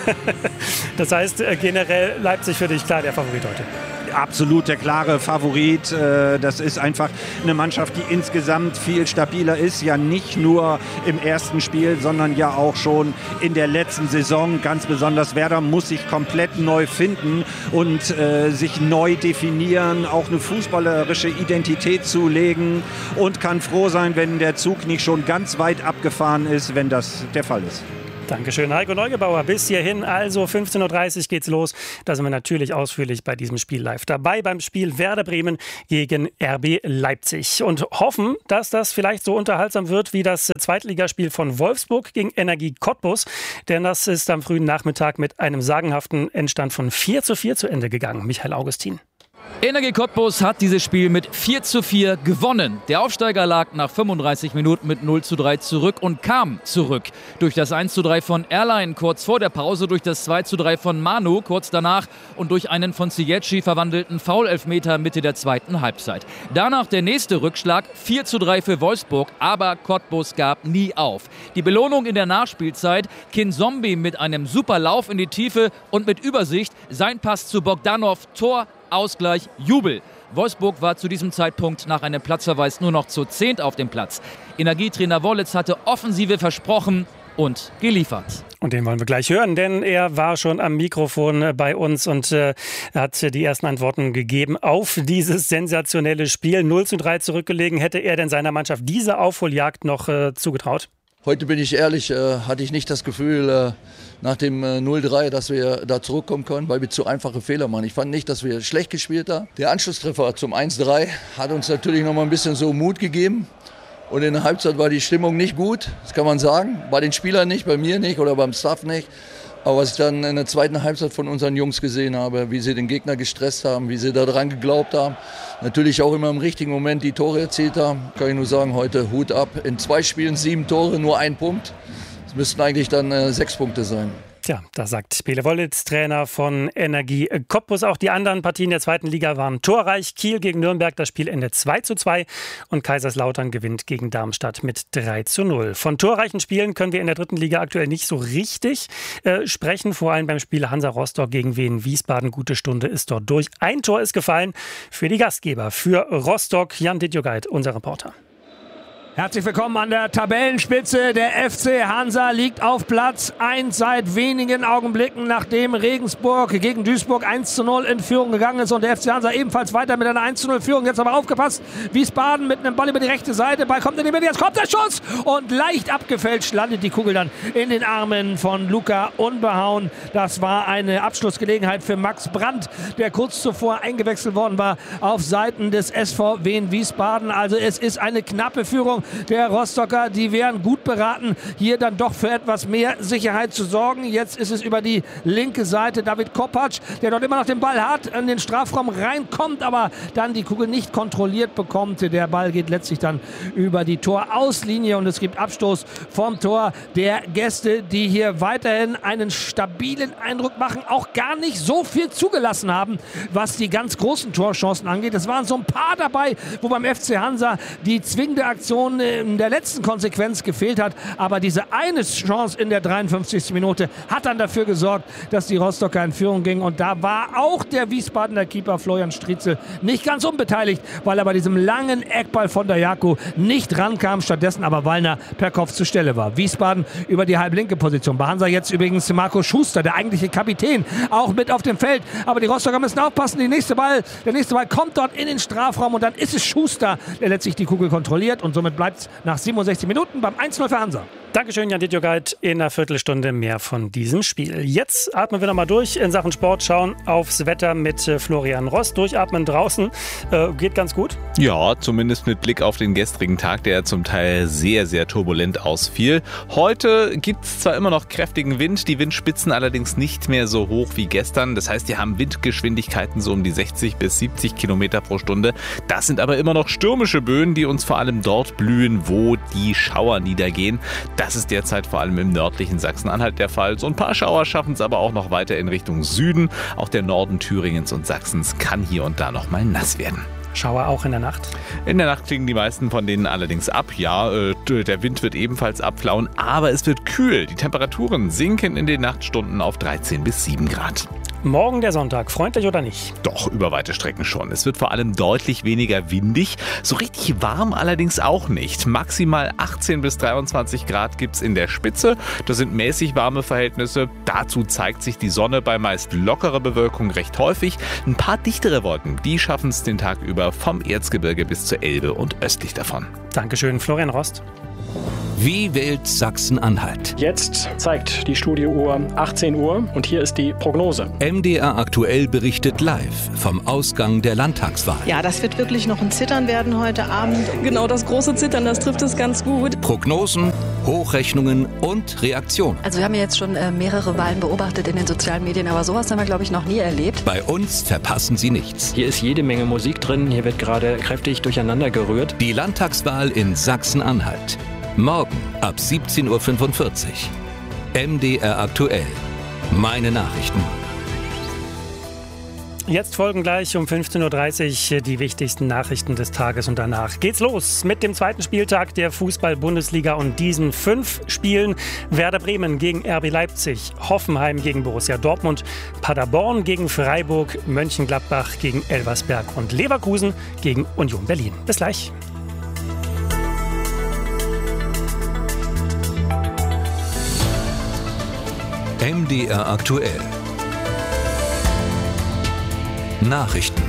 Das heißt, generell Leipzig für dich klar der Favorit heute? Absolut der klare Favorit. Das ist einfach eine Mannschaft, die insgesamt viel stabiler ist. Ja, nicht nur im ersten Spiel, sondern ja auch schon in der letzten Saison. Ganz besonders Werder muss sich komplett neu finden und sich neu definieren, auch eine fußballerische Identität zulegen und kann froh sein, wenn der Zug nicht schon ganz weit abgefahren ist, wenn das der Fall ist. Dankeschön, Heiko Neugebauer. Bis hierhin, also 15.30 Uhr geht's los. Da sind wir natürlich ausführlich bei diesem Spiel live dabei, beim Spiel Werder Bremen gegen RB Leipzig. Und hoffen, dass das vielleicht so unterhaltsam wird wie das Zweitligaspiel von Wolfsburg gegen Energie Cottbus. Denn das ist am frühen Nachmittag mit einem sagenhaften Endstand von 4:4 zu Ende gegangen. Michael Augustin. Energie Cottbus hat dieses Spiel mit 4:4 gewonnen. Der Aufsteiger lag nach 35 Minuten mit 0:3 zurück und kam zurück. Durch das 1:3 von Erlein kurz vor der Pause, durch das 2:3 von Manu kurz danach und durch einen von Ziyech verwandelten Foul-Elfmeter Mitte der zweiten Halbzeit. Danach der nächste Rückschlag, 4:3 für Wolfsburg, aber Cottbus gab nie auf. Die Belohnung in der Nachspielzeit, Kinzombie mit einem super Lauf in die Tiefe und mit Übersicht, sein Pass zu Bogdanov, Tor, Ausgleich, Jubel. Wolfsburg war zu diesem Zeitpunkt nach einem Platzverweis nur noch zu 10 auf dem Platz. Energietrainer Wollitz hatte Offensive versprochen und geliefert. Und den wollen wir gleich hören, denn er war schon am Mikrofon bei uns und hat die ersten Antworten gegeben auf dieses sensationelle Spiel. 0:3 zurückgelegen. Hätte er denn seiner Mannschaft diese Aufholjagd noch zugetraut? Heute bin ich ehrlich, hatte ich nicht das Gefühl nach dem 0:3, dass wir da zurückkommen können, weil wir zu einfache Fehler machen. Ich fand nicht, dass wir schlecht gespielt haben. Der Anschlusstreffer zum 1:3 hat uns natürlich noch mal ein bisschen so Mut gegeben. Und in der Halbzeit war die Stimmung nicht gut, das kann man sagen. Bei den Spielern nicht, bei mir nicht oder beim Staff nicht. Aber was ich dann in der zweiten Halbzeit von unseren Jungs gesehen habe, wie sie den Gegner gestresst haben, wie sie daran geglaubt haben, natürlich auch immer im richtigen Moment die Tore erzielt haben, kann ich nur sagen, heute Hut ab. In 2 Spielen 7 Tore, nur 1 Punkt. Es müssten eigentlich dann 6 Punkte sein. Tja, das sagt Pele Wollitz, Trainer von Energie Cottbus. Auch die anderen Partien der zweiten Liga waren torreich. Kiel gegen Nürnberg, das Spiel endet 2:2 und Kaiserslautern gewinnt gegen Darmstadt mit 3:0. Von torreichen Spielen können wir in der dritten Liga aktuell nicht so richtig sprechen. Vor allem beim Spiel Hansa Rostock gegen Wien Wiesbaden. Gute Stunde ist dort durch. Ein Tor ist gefallen für die Gastgeber, für Rostock. Jan Dittjogait, unser Reporter. Herzlich willkommen an der Tabellenspitze. Der FC Hansa liegt auf Platz 1 seit wenigen Augenblicken, nachdem Regensburg gegen Duisburg 1:0 in Führung gegangen ist und der FC Hansa ebenfalls weiter mit einer 1:0 Führung. Jetzt aber aufgepasst, Wiesbaden mit einem Ball über die rechte Seite, Ball kommt in die Mitte, jetzt kommt der Schuss und leicht abgefälscht landet die Kugel dann in den Armen von Luca Unbehauen. Das war eine Abschlussgelegenheit für Max Brandt, der kurz zuvor eingewechselt worden war auf Seiten des SV Wien Wiesbaden. Also es ist eine knappe Führung der Rostocker, die wären gut beraten, hier dann doch für etwas mehr Sicherheit zu sorgen. Jetzt ist es über die linke Seite David Kopacz, der dort immer noch den Ball hat, in den Strafraum reinkommt, aber dann die Kugel nicht kontrolliert bekommt. Der Ball geht letztlich dann über die Torauslinie und es gibt Abstoß vom Tor der Gäste, die hier weiterhin einen stabilen Eindruck machen, auch gar nicht so viel zugelassen haben, was die ganz großen Torchancen angeht. Es waren so ein paar dabei, wo beim FC Hansa die zwingende Aktion in der letzten Konsequenz gefehlt hat, aber diese eine Chance in der 53. Minute hat dann dafür gesorgt, dass die Rostocker in Führung gingen und da war auch der Wiesbadener Keeper Florian Striezel nicht ganz unbeteiligt, weil er bei diesem langen Eckball von Dajaku nicht rankam, stattdessen aber Wallner per Kopf zur Stelle war. Wiesbaden über die halblinke Position. Bei Hansa jetzt übrigens Marco Schuster, der eigentliche Kapitän, auch mit auf dem Feld, aber die Rostocker müssen aufpassen, der nächste Ball kommt dort in den Strafraum und dann ist es Schuster, der letztlich die Kugel kontrolliert und somit bleibt es nach 67 Minuten beim 1:0 für Hansa. Dankeschön, Jan Dietjogait. In einer Viertelstunde mehr von diesem Spiel. Jetzt atmen wir nochmal durch in Sachen Sport, schauen aufs Wetter mit Florian Rost. Durchatmen draußen geht ganz gut. Ja, zumindest mit Blick auf den gestrigen Tag, der zum Teil sehr, sehr turbulent ausfiel. Heute gibt es zwar immer noch kräftigen Wind, die Windspitzen allerdings nicht mehr so hoch wie gestern. Das heißt, wir haben Windgeschwindigkeiten so um die 60 bis 70 Kilometer pro Stunde. Das sind aber immer noch stürmische Böen, die uns vor allem dort blühen, wo die Schauer niedergehen. Das ist derzeit vor allem im nördlichen Sachsen-Anhalt der Fall. So ein paar Schauer schaffen es aber auch noch weiter in Richtung Süden. Auch der Norden Thüringens und Sachsens kann hier und da noch mal nass werden. Schauer auch in der Nacht? In der Nacht klingen die meisten von denen allerdings ab. Ja, der Wind wird ebenfalls abflauen, aber es wird kühl. Die Temperaturen sinken in den Nachtstunden auf 13 bis 7 Grad. Morgen der Sonntag, freundlich oder nicht? Doch, über weite Strecken schon. Es wird vor allem deutlich weniger windig. So richtig warm allerdings auch nicht. Maximal 18 bis 23 Grad gibt es in der Spitze. Das sind mäßig warme Verhältnisse. Dazu zeigt sich die Sonne bei meist lockerer Bewölkung recht häufig. Ein paar dichtere Wolken, die schaffen es den Tag über vom Erzgebirge bis zur Elbe und östlich davon. Dankeschön, Florian Rost. Wie wählt Sachsen-Anhalt? Jetzt zeigt die Studiouhr 18 Uhr und hier ist die Prognose. MDR aktuell berichtet live vom Ausgang der Landtagswahl. Ja, das wird wirklich noch ein Zittern werden heute Abend. Genau, das große Zittern, das trifft es ganz gut. Prognosen, Hochrechnungen und Reaktionen. Also wir haben ja jetzt schon mehrere Wahlen beobachtet in den sozialen Medien, aber sowas haben wir, glaube ich, noch nie erlebt. Bei uns verpassen Sie nichts. Hier ist jede Menge Musik drin, hier wird gerade kräftig durcheinander gerührt. Die Landtagswahl in Sachsen-Anhalt. Morgen ab 17.45 Uhr. MDR aktuell. Meine Nachrichten. Jetzt folgen gleich um 15.30 Uhr die wichtigsten Nachrichten des Tages und danach geht's los mit dem zweiten Spieltag der Fußball-Bundesliga und diesen 5 Spielen. Werder Bremen gegen RB Leipzig, Hoffenheim gegen Borussia Dortmund, Paderborn gegen Freiburg, Mönchengladbach gegen Elversberg und Leverkusen gegen Union Berlin. Bis gleich. MDR aktuell. Nachrichten.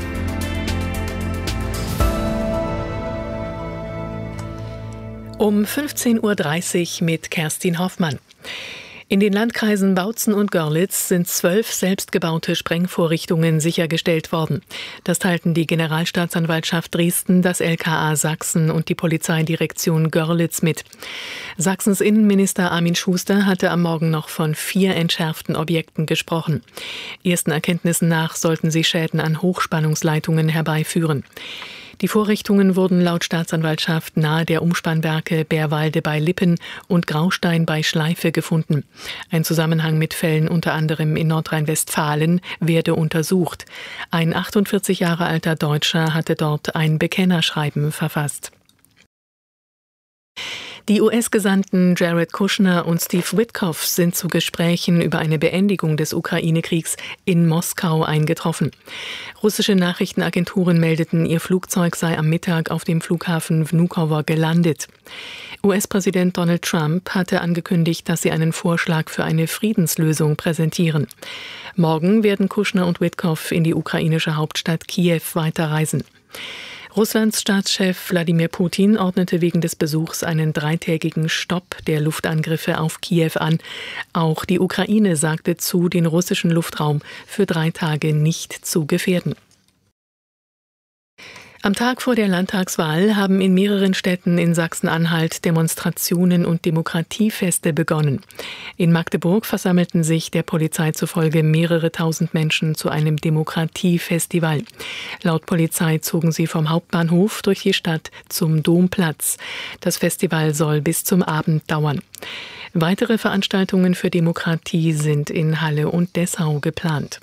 Um 15.30 Uhr mit Kerstin Hoffmann. In den Landkreisen Bautzen und Görlitz sind 12 selbstgebaute Sprengvorrichtungen sichergestellt worden. Das teilten die Generalstaatsanwaltschaft Dresden, das LKA Sachsen und die Polizeidirektion Görlitz mit. Sachsens Innenminister Armin Schuster hatte am Morgen noch von 4 entschärften Objekten gesprochen. Ersten Erkenntnissen nach sollten sie Schäden an Hochspannungsleitungen herbeiführen. Die Vorrichtungen wurden laut Staatsanwaltschaft nahe der Umspannwerke Bärwalde bei Lippen und Graustein bei Schleife gefunden. Ein Zusammenhang mit Fällen unter anderem in Nordrhein-Westfalen werde untersucht. Ein 48 Jahre alter Deutscher hatte dort ein Bekennerschreiben verfasst. Die US-Gesandten Jared Kushner und Steve Witkoff sind zu Gesprächen über eine Beendigung des Ukraine-Kriegs in Moskau eingetroffen. Russische Nachrichtenagenturen meldeten, ihr Flugzeug sei am Mittag auf dem Flughafen Vnukovo gelandet. US-Präsident Donald Trump hatte angekündigt, dass sie einen Vorschlag für eine Friedenslösung präsentieren. Morgen werden Kushner und Witkoff in die ukrainische Hauptstadt Kiew weiterreisen. Russlands Staatschef Wladimir Putin ordnete wegen des Besuchs einen 3-tägigen Stopp der Luftangriffe auf Kiew an. Auch die Ukraine sagte zu, den russischen Luftraum für 3 Tage nicht zu gefährden. Am Tag vor der Landtagswahl haben in mehreren Städten in Sachsen-Anhalt Demonstrationen und Demokratiefeste begonnen. In Magdeburg versammelten sich der Polizei zufolge mehrere tausend Menschen zu einem Demokratiefestival. Laut Polizei zogen sie vom Hauptbahnhof durch die Stadt zum Domplatz. Das Festival soll bis zum Abend dauern. Weitere Veranstaltungen für Demokratie sind in Halle und Dessau geplant.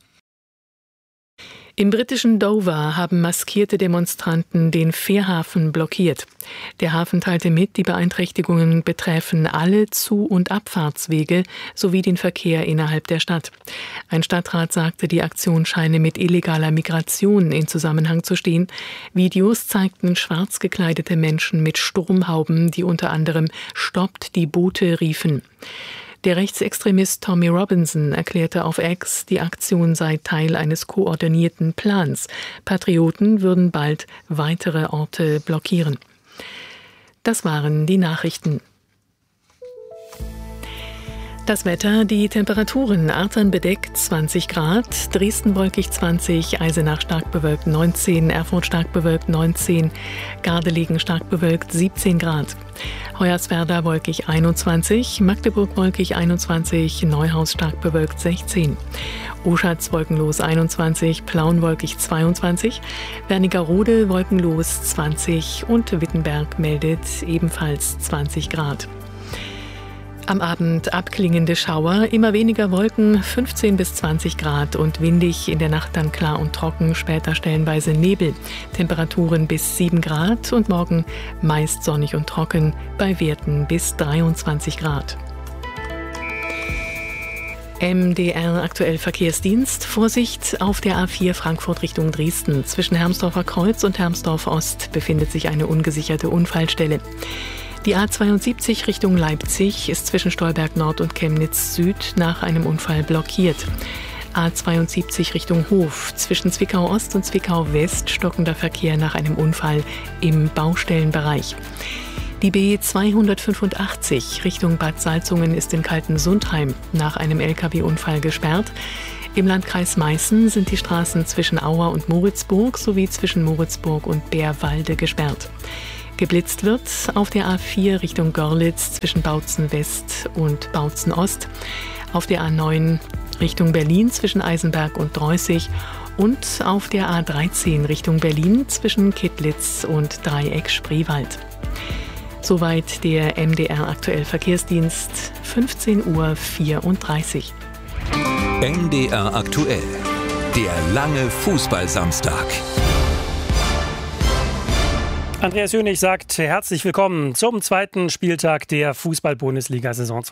Im britischen Dover haben maskierte Demonstranten den Fährhafen blockiert. Der Hafen teilte mit, die Beeinträchtigungen betreffen alle Zu- und Abfahrtswege sowie den Verkehr innerhalb der Stadt. Ein Stadtrat sagte, die Aktion scheine mit illegaler Migration in Zusammenhang zu stehen. Videos zeigten schwarz gekleidete Menschen mit Sturmhauben, die unter anderem "Stoppt die Boote" riefen. Der Rechtsextremist Tommy Robinson erklärte auf X, die Aktion sei Teil eines koordinierten Plans. Patrioten würden bald weitere Orte blockieren. Das waren die Nachrichten. Das Wetter, die Temperaturen: Artern bedeckt 20 Grad, Dresden wolkig 20, Eisenach stark bewölkt 19, Erfurt stark bewölkt 19, Gardelegen stark bewölkt 17 Grad. Hoyerswerda wolkig 21, Magdeburg wolkig 21, Neuhaus stark bewölkt 16. Oschatz wolkenlos 21, Plauen wolkig 22, Wernigerode wolkenlos 20 und Wittenberg meldet ebenfalls 20 Grad. Am Abend abklingende Schauer, immer weniger Wolken, 15 bis 20 Grad und windig, in der Nacht dann klar und trocken, später stellenweise Nebel. Temperaturen bis 7 Grad und morgen meist sonnig und trocken, bei Werten bis 23 Grad. MDR aktuell Verkehrsdienst. Vorsicht auf der A4 Frankfurt Richtung Dresden. Zwischen Hermsdorfer Kreuz und Hermsdorf Ost befindet sich eine ungesicherte Unfallstelle. Die A72 Richtung Leipzig ist zwischen Stolberg Nord und Chemnitz Süd nach einem Unfall blockiert. A72 Richtung Hof. Zwischen Zwickau Ost und Zwickau West stockender Verkehr nach einem Unfall im Baustellenbereich. Die B285 Richtung Bad Salzungen ist in Kaltensundheim nach einem Lkw-Unfall gesperrt. Im Landkreis Meißen sind die Straßen zwischen Auer und Moritzburg sowie zwischen Moritzburg und Bärwalde gesperrt. Geblitzt wird auf der A4 Richtung Görlitz zwischen Bautzen West und Bautzen Ost, auf der A9 Richtung Berlin zwischen Eisenberg und Dreußig und auf der A13 Richtung Berlin zwischen Kittlitz und Dreieck Spreewald. Soweit der MDR aktuell Verkehrsdienst, 15:34 Uhr. MDR aktuell, der lange Fußballsamstag. Andreas Hönig sagt herzlich willkommen zum zweiten Spieltag der Fußball-Bundesliga-Saison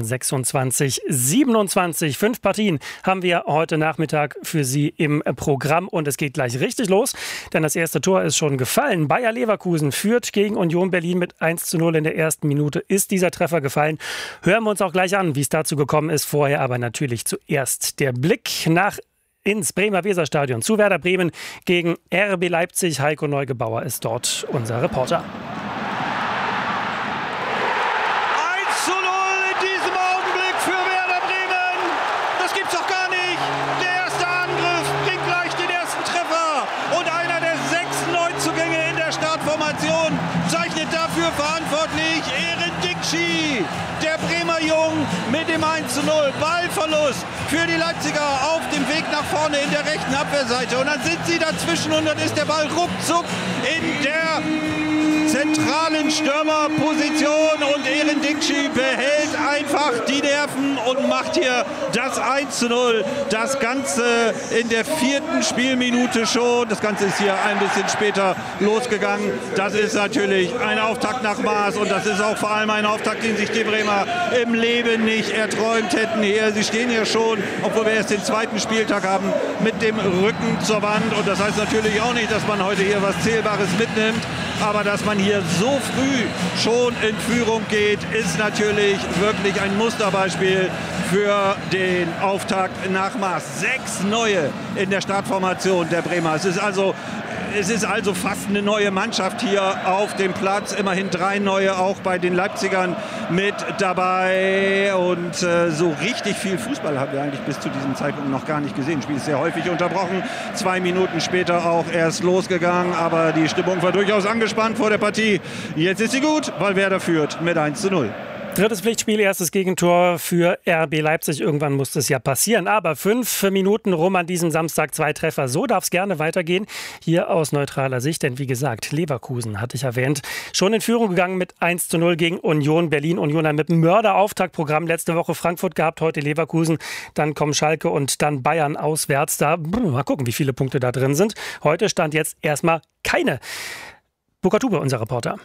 2026/27. 5 Partien haben wir heute Nachmittag für Sie im Programm und es geht gleich richtig los, denn das erste Tor ist schon gefallen. Bayer Leverkusen führt gegen Union Berlin mit 1:0 in der ersten Minute. Ist dieser Treffer gefallen? Hören wir uns auch gleich an, wie es dazu gekommen ist. Vorher aber natürlich zuerst der Blick ins Bremer Weserstadion zu Werder Bremen gegen RB Leipzig. Heiko Neugebauer ist dort unser Reporter. 1:0 in diesem Augenblick für Werder Bremen. Das gibt's doch gar nicht. Der erste Angriff bringt gleich den ersten Treffer. Und einer der 6 Neuzugänge in der Startformation zeichnet dafür verantwortlich Eren Dikci. Der Bremer Jung mit dem 1:0. Ballverlust für die Leipziger auf dem Weg nach vorne in der rechten Abwehrseite. Und dann sind sie dazwischen und dann ist der Ball ruckzuck in der zentralen Stürmerposition und Eren Dikci behält einfach die Nerven und macht hier das 1:0. Das Ganze in der 4. Spielminute schon. Das Ganze ist hier ein bisschen später losgegangen. Das ist natürlich ein Auftakt nach Maß und das ist auch vor allem ein Auftakt, den sich die Bremer im Leben nicht erträumt hätten. Sie stehen hier schon, obwohl wir erst den 2. Spieltag haben, mit dem Rücken zur Wand. Und das heißt natürlich auch nicht, dass man heute hier was Zählbares mitnimmt. Aber dass man hier so früh schon in Führung geht, ist natürlich wirklich ein Musterbeispiel für den Auftakt nach Maß. 6 Neue in der Startformation der Bremer. Es ist also fast eine neue Mannschaft hier auf dem Platz. Immerhin 3 neue auch bei den Leipzigern mit dabei. Und so richtig viel Fußball haben wir eigentlich bis zu diesem Zeitpunkt noch gar nicht gesehen. Das Spiel ist sehr häufig unterbrochen. 2 Minuten später auch erst losgegangen. Aber die Stimmung war durchaus angespannt vor der Partie. Jetzt ist sie gut, weil Werder führt mit 1:0. Drittes Pflichtspiel, erstes Gegentor für RB Leipzig. Irgendwann muss das ja passieren. Aber 5 Minuten rum an diesem Samstag, 2 Treffer. So darf es gerne weitergehen. Hier aus neutraler Sicht. Denn wie gesagt, Leverkusen, hatte ich erwähnt, schon in Führung gegangen mit 1:0 gegen Union Berlin. Union mit einem Mörder-Auftaktprogramm. Letzte Woche Frankfurt gehabt, heute Leverkusen. Dann kommen Schalke und dann Bayern auswärts. Da mal gucken, wie viele Punkte da drin sind. Heute stand jetzt erstmal keine. Burkhard Huber, unser Reporter.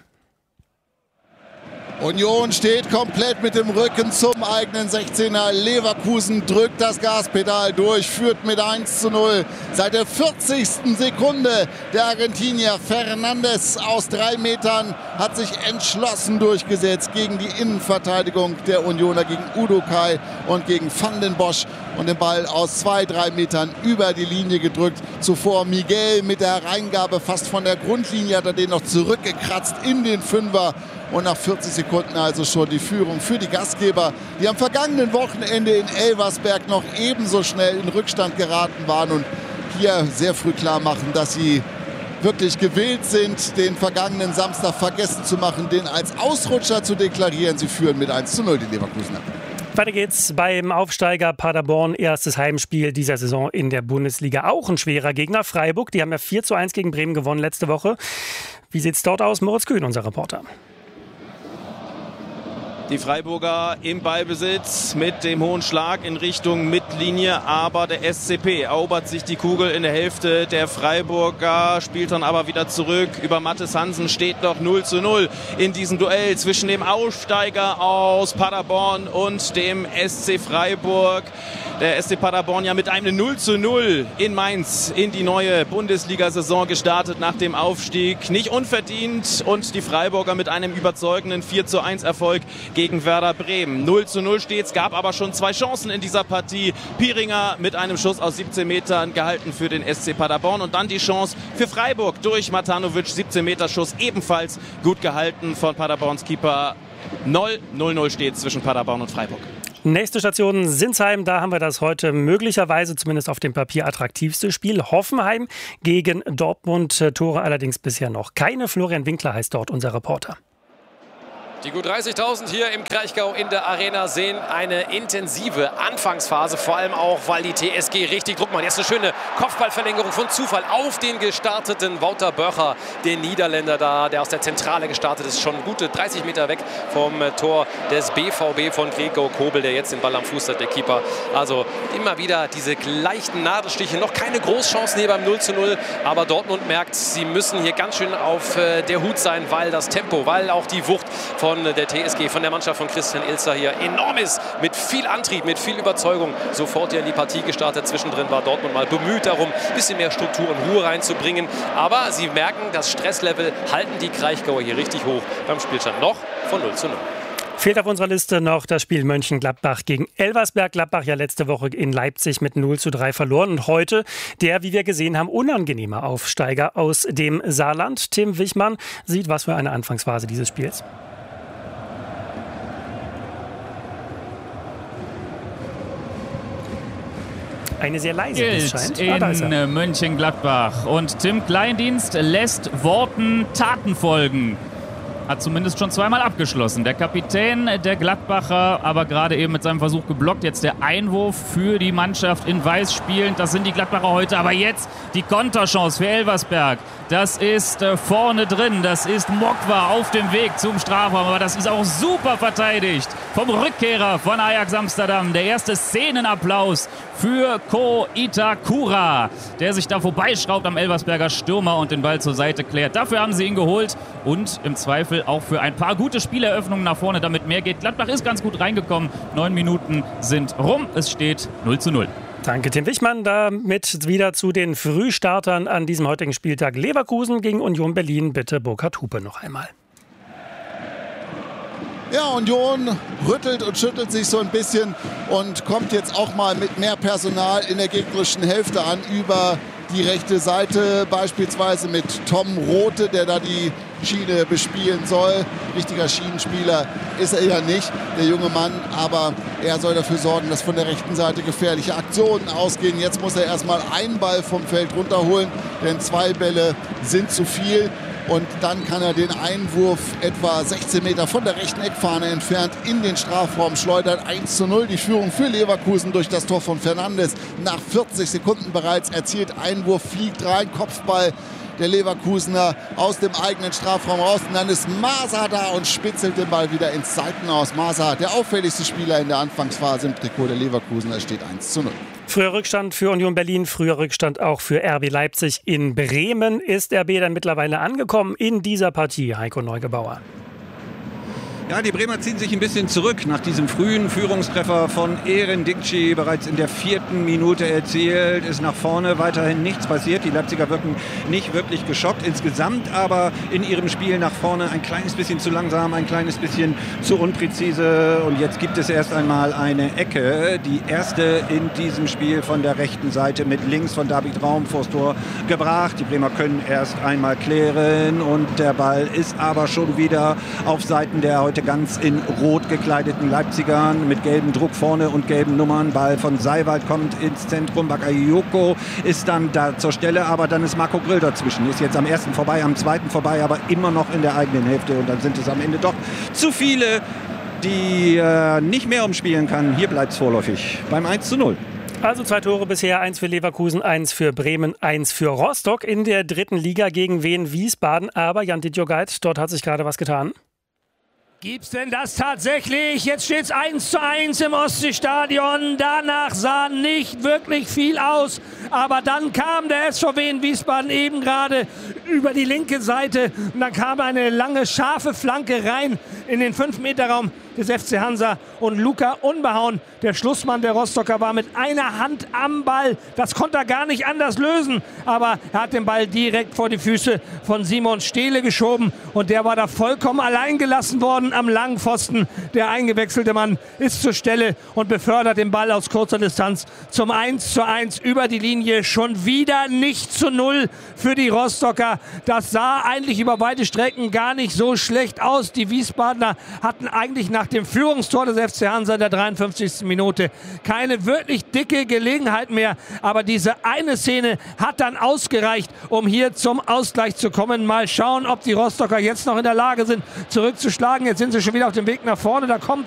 Union steht komplett mit dem Rücken zum eigenen 16er. Leverkusen drückt das Gaspedal durch, führt mit 1:0. Seit der 40. Sekunde der Argentinier Fernandes aus 3 Metern hat sich entschlossen durchgesetzt gegen die Innenverteidigung der Unioner, gegen Udokai und gegen Van den Bosch und den Ball aus 2-3 Metern über die Linie gedrückt. Zuvor Miguel mit der Reingabe fast von der Grundlinie, hat er den noch zurückgekratzt in den Fünfer. und nach 40 Sekunden also schon die Führung für die Gastgeber, die am vergangenen Wochenende in Elversberg noch ebenso schnell in Rückstand geraten waren und hier sehr früh klar machen, dass sie wirklich gewillt sind, den vergangenen Samstag vergessen zu machen, den als Ausrutscher zu deklarieren. Sie führen mit 1:0 die Leverkusener. Weiter geht's beim Aufsteiger Paderborn. Erstes Heimspiel dieser Saison in der Bundesliga. Auch ein schwerer Gegner, Freiburg. Die haben ja 4:1 gegen Bremen gewonnen letzte Woche. Wie sieht's dort aus? Moritz Kühn, unser Reporter. Die Freiburger im Ballbesitz mit dem hohen Schlag in Richtung Mittellinie, aber der SCP erobert sich die Kugel in der Hälfte der Freiburger, spielt dann aber wieder zurück. Über Mathis Hansen steht noch 0:0 in diesem Duell zwischen dem Aufsteiger aus Paderborn und dem SC Freiburg. Der SC Paderborn ja mit einem 0:0 in Mainz in die neue Bundesliga-Saison gestartet nach dem Aufstieg. Nicht unverdient, und die Freiburger mit einem überzeugenden 4:1 Erfolg gegen Werder Bremen. 0:0 steht's, gab aber schon 2 Chancen in dieser Partie. Piringer mit einem Schuss aus 17 Metern gehalten für den SC Paderborn, und dann die Chance für Freiburg durch Matanovic, 17-Meter-Schuss ebenfalls gut gehalten von Paderborns Keeper. 0:0 steht zwischen Paderborn und Freiburg. Nächste Station Sinsheim, da haben wir das heute möglicherweise zumindest auf dem Papier attraktivste Spiel. Hoffenheim gegen Dortmund, Tore allerdings bisher noch keine. Florian Winkler heißt dort unser Reporter. Die gut 30.000 hier im Kraichgau in der Arena sehen eine intensive Anfangsphase, vor allem auch, weil die TSG richtig Druck macht. Jetzt eine schöne Kopfballverlängerung von Zufall auf den gestarteten Wouter Börcher, den Niederländer da, der aus der Zentrale gestartet ist, schon gute 30 Meter weg vom Tor des BVB von Gregor Kobel, der jetzt den Ball am Fuß hat, der Keeper. Also immer wieder diese leichten Nadelstiche, noch keine Großchancen hier beim 0:0, aber Dortmund merkt, sie müssen hier ganz schön auf der Hut sein, weil das Tempo, weil auch die Wucht von der TSG, von der Mannschaft von Christian Ilzer hier enorm ist, mit viel Antrieb, mit viel Überzeugung sofort hier in die Partie gestartet. Zwischendrin war Dortmund mal bemüht darum, ein bisschen mehr Struktur und Ruhe reinzubringen, aber sie merken, das Stresslevel halten die Kraichgauer hier richtig hoch beim Spielstand noch von 0:0. Fehlt auf unserer Liste noch das Spiel Mönchengladbach gegen Elversberg. Gladbach ja letzte Woche in Leipzig mit 0:3 verloren. Und heute der, wie wir gesehen haben, unangenehme Aufsteiger aus dem Saarland. Tim Wichmann sieht, was für eine Anfangsphase dieses Spiels. Eine sehr leise, wie es scheint. In Mönchengladbach. Und Tim Kleindienst lässt Worten Taten folgen. Hat zumindest schon zweimal abgeschlossen. Der Kapitän der Gladbacher, aber gerade eben mit seinem Versuch geblockt. Jetzt der Einwurf für die Mannschaft in Weiß spielend. Das sind die Gladbacher heute. Aber jetzt die Konterchance für Elversberg. Das ist vorne drin. Das ist Mokwa auf dem Weg zum Strafraum. Aber das ist auch super verteidigt vom Rückkehrer von Ajax Amsterdam. Der erste Szenenapplaus für Ko Itakura, der sich da vorbeischraubt am Elversberger Stürmer und den Ball zur Seite klärt. Dafür haben sie ihn geholt und im Zweifel auch für ein paar gute Spieleröffnungen nach vorne, damit mehr geht. Gladbach ist ganz gut reingekommen. 9 Minuten sind rum. Es steht 0:0. Danke, Tim Wichmann. Damit wieder zu den Frühstartern an diesem heutigen Spieltag. Leverkusen gegen Union Berlin. Bitte Burkhard Hupe noch einmal. Ja, Union rüttelt und schüttelt sich so ein bisschen und kommt jetzt auch mal mit mehr Personal in der gegnerischen Hälfte an, über die rechte Seite, beispielsweise mit Tom Rothe, der da die Schiene bespielen soll. Richtiger Schienenspieler ist er ja nicht, der junge Mann, aber er soll dafür sorgen, dass von der rechten Seite gefährliche Aktionen ausgehen. Jetzt muss er erstmal einen Ball vom Feld runterholen, denn 2 Bälle sind zu viel. Und dann kann er den Einwurf etwa 16 Meter von der rechten Eckfahne entfernt in den Strafraum schleudern. 1:0 die Führung für Leverkusen durch das Tor von Fernandes. Nach 40 Sekunden bereits erzielt. Einwurf fliegt rein, Kopfball der Leverkusener aus dem eigenen Strafraum raus. Und dann ist Maser da und spitzelt den Ball wieder ins Seitenaus. Maser, der auffälligste Spieler in der Anfangsphase im Trikot der Leverkusener, steht 1:0. Früher Rückstand für Union Berlin, früher Rückstand auch für RB Leipzig. In Bremen ist RB dann mittlerweile angekommen in dieser Partie. Heiko Neugebauer. Ja, die Bremer ziehen sich ein bisschen zurück nach diesem frühen Führungstreffer von Eren Dikci, bereits in der 4. Minute erzielt. Ist nach vorne weiterhin nichts passiert. Die Leipziger wirken nicht wirklich geschockt. Insgesamt aber in ihrem Spiel nach vorne ein kleines bisschen zu langsam, ein kleines bisschen zu unpräzise. Und jetzt gibt es erst einmal eine Ecke. Die erste in diesem Spiel von der rechten Seite mit links von David Raum vors Tor gebracht. Die Bremer können erst einmal klären und der Ball ist aber schon wieder auf Seiten der heute ganz in rot gekleideten Leipzigern mit gelbem Druck vorne und gelben Nummern. Ball von Seiwald kommt ins Zentrum. Bakayoko ist dann da zur Stelle, aber dann ist Marco Grill dazwischen. Ist jetzt am ersten vorbei, am zweiten vorbei, aber immer noch in der eigenen Hälfte. Und dann sind es am Ende doch zu viele, die nicht mehr umspielen kann. Hier bleibt es vorläufig beim 1:0. Also 2 Tore bisher, 1 für Leverkusen, 1 für Bremen, 1 für Rostock in der 3. Liga gegen Wien Wiesbaden. Aber Jan Dittjogait, dort hat sich gerade was getan. Gibt's denn das tatsächlich? Jetzt steht's 1:1 im Ostseestadion. Danach sah nicht wirklich viel aus. Aber dann kam der SVW in Wiesbaden eben gerade über die linke Seite. Und dann kam eine lange, scharfe Flanke rein in den 5-Meter-Raum des FC Hansa. Und Luca Unbehauen, der Schlussmann der Rostocker, war mit einer Hand am Ball. Das konnte er gar nicht anders lösen. Aber er hat den Ball direkt vor die Füße von Simon Stehle geschoben. Und der war da vollkommen allein gelassen worden am langen Pfosten. Der eingewechselte Mann ist zur Stelle und befördert den Ball aus kurzer Distanz zum 1:1 über die Linie. Schon wieder nicht zu 0 für die Rostocker. Das sah eigentlich über weite Strecken gar nicht so schlecht aus. Die Wiesbadener hatten eigentlich nach dem Führungstor des FC Hansa in der 53. Minute keine wirklich dicke Gelegenheit mehr. Aber diese eine Szene hat dann ausgereicht, um hier zum Ausgleich zu kommen. Mal schauen, ob die Rostocker jetzt noch in der Lage sind, zurückzuschlagen. Jetzt sind sie schon wieder auf dem Weg nach vorne. Da kommt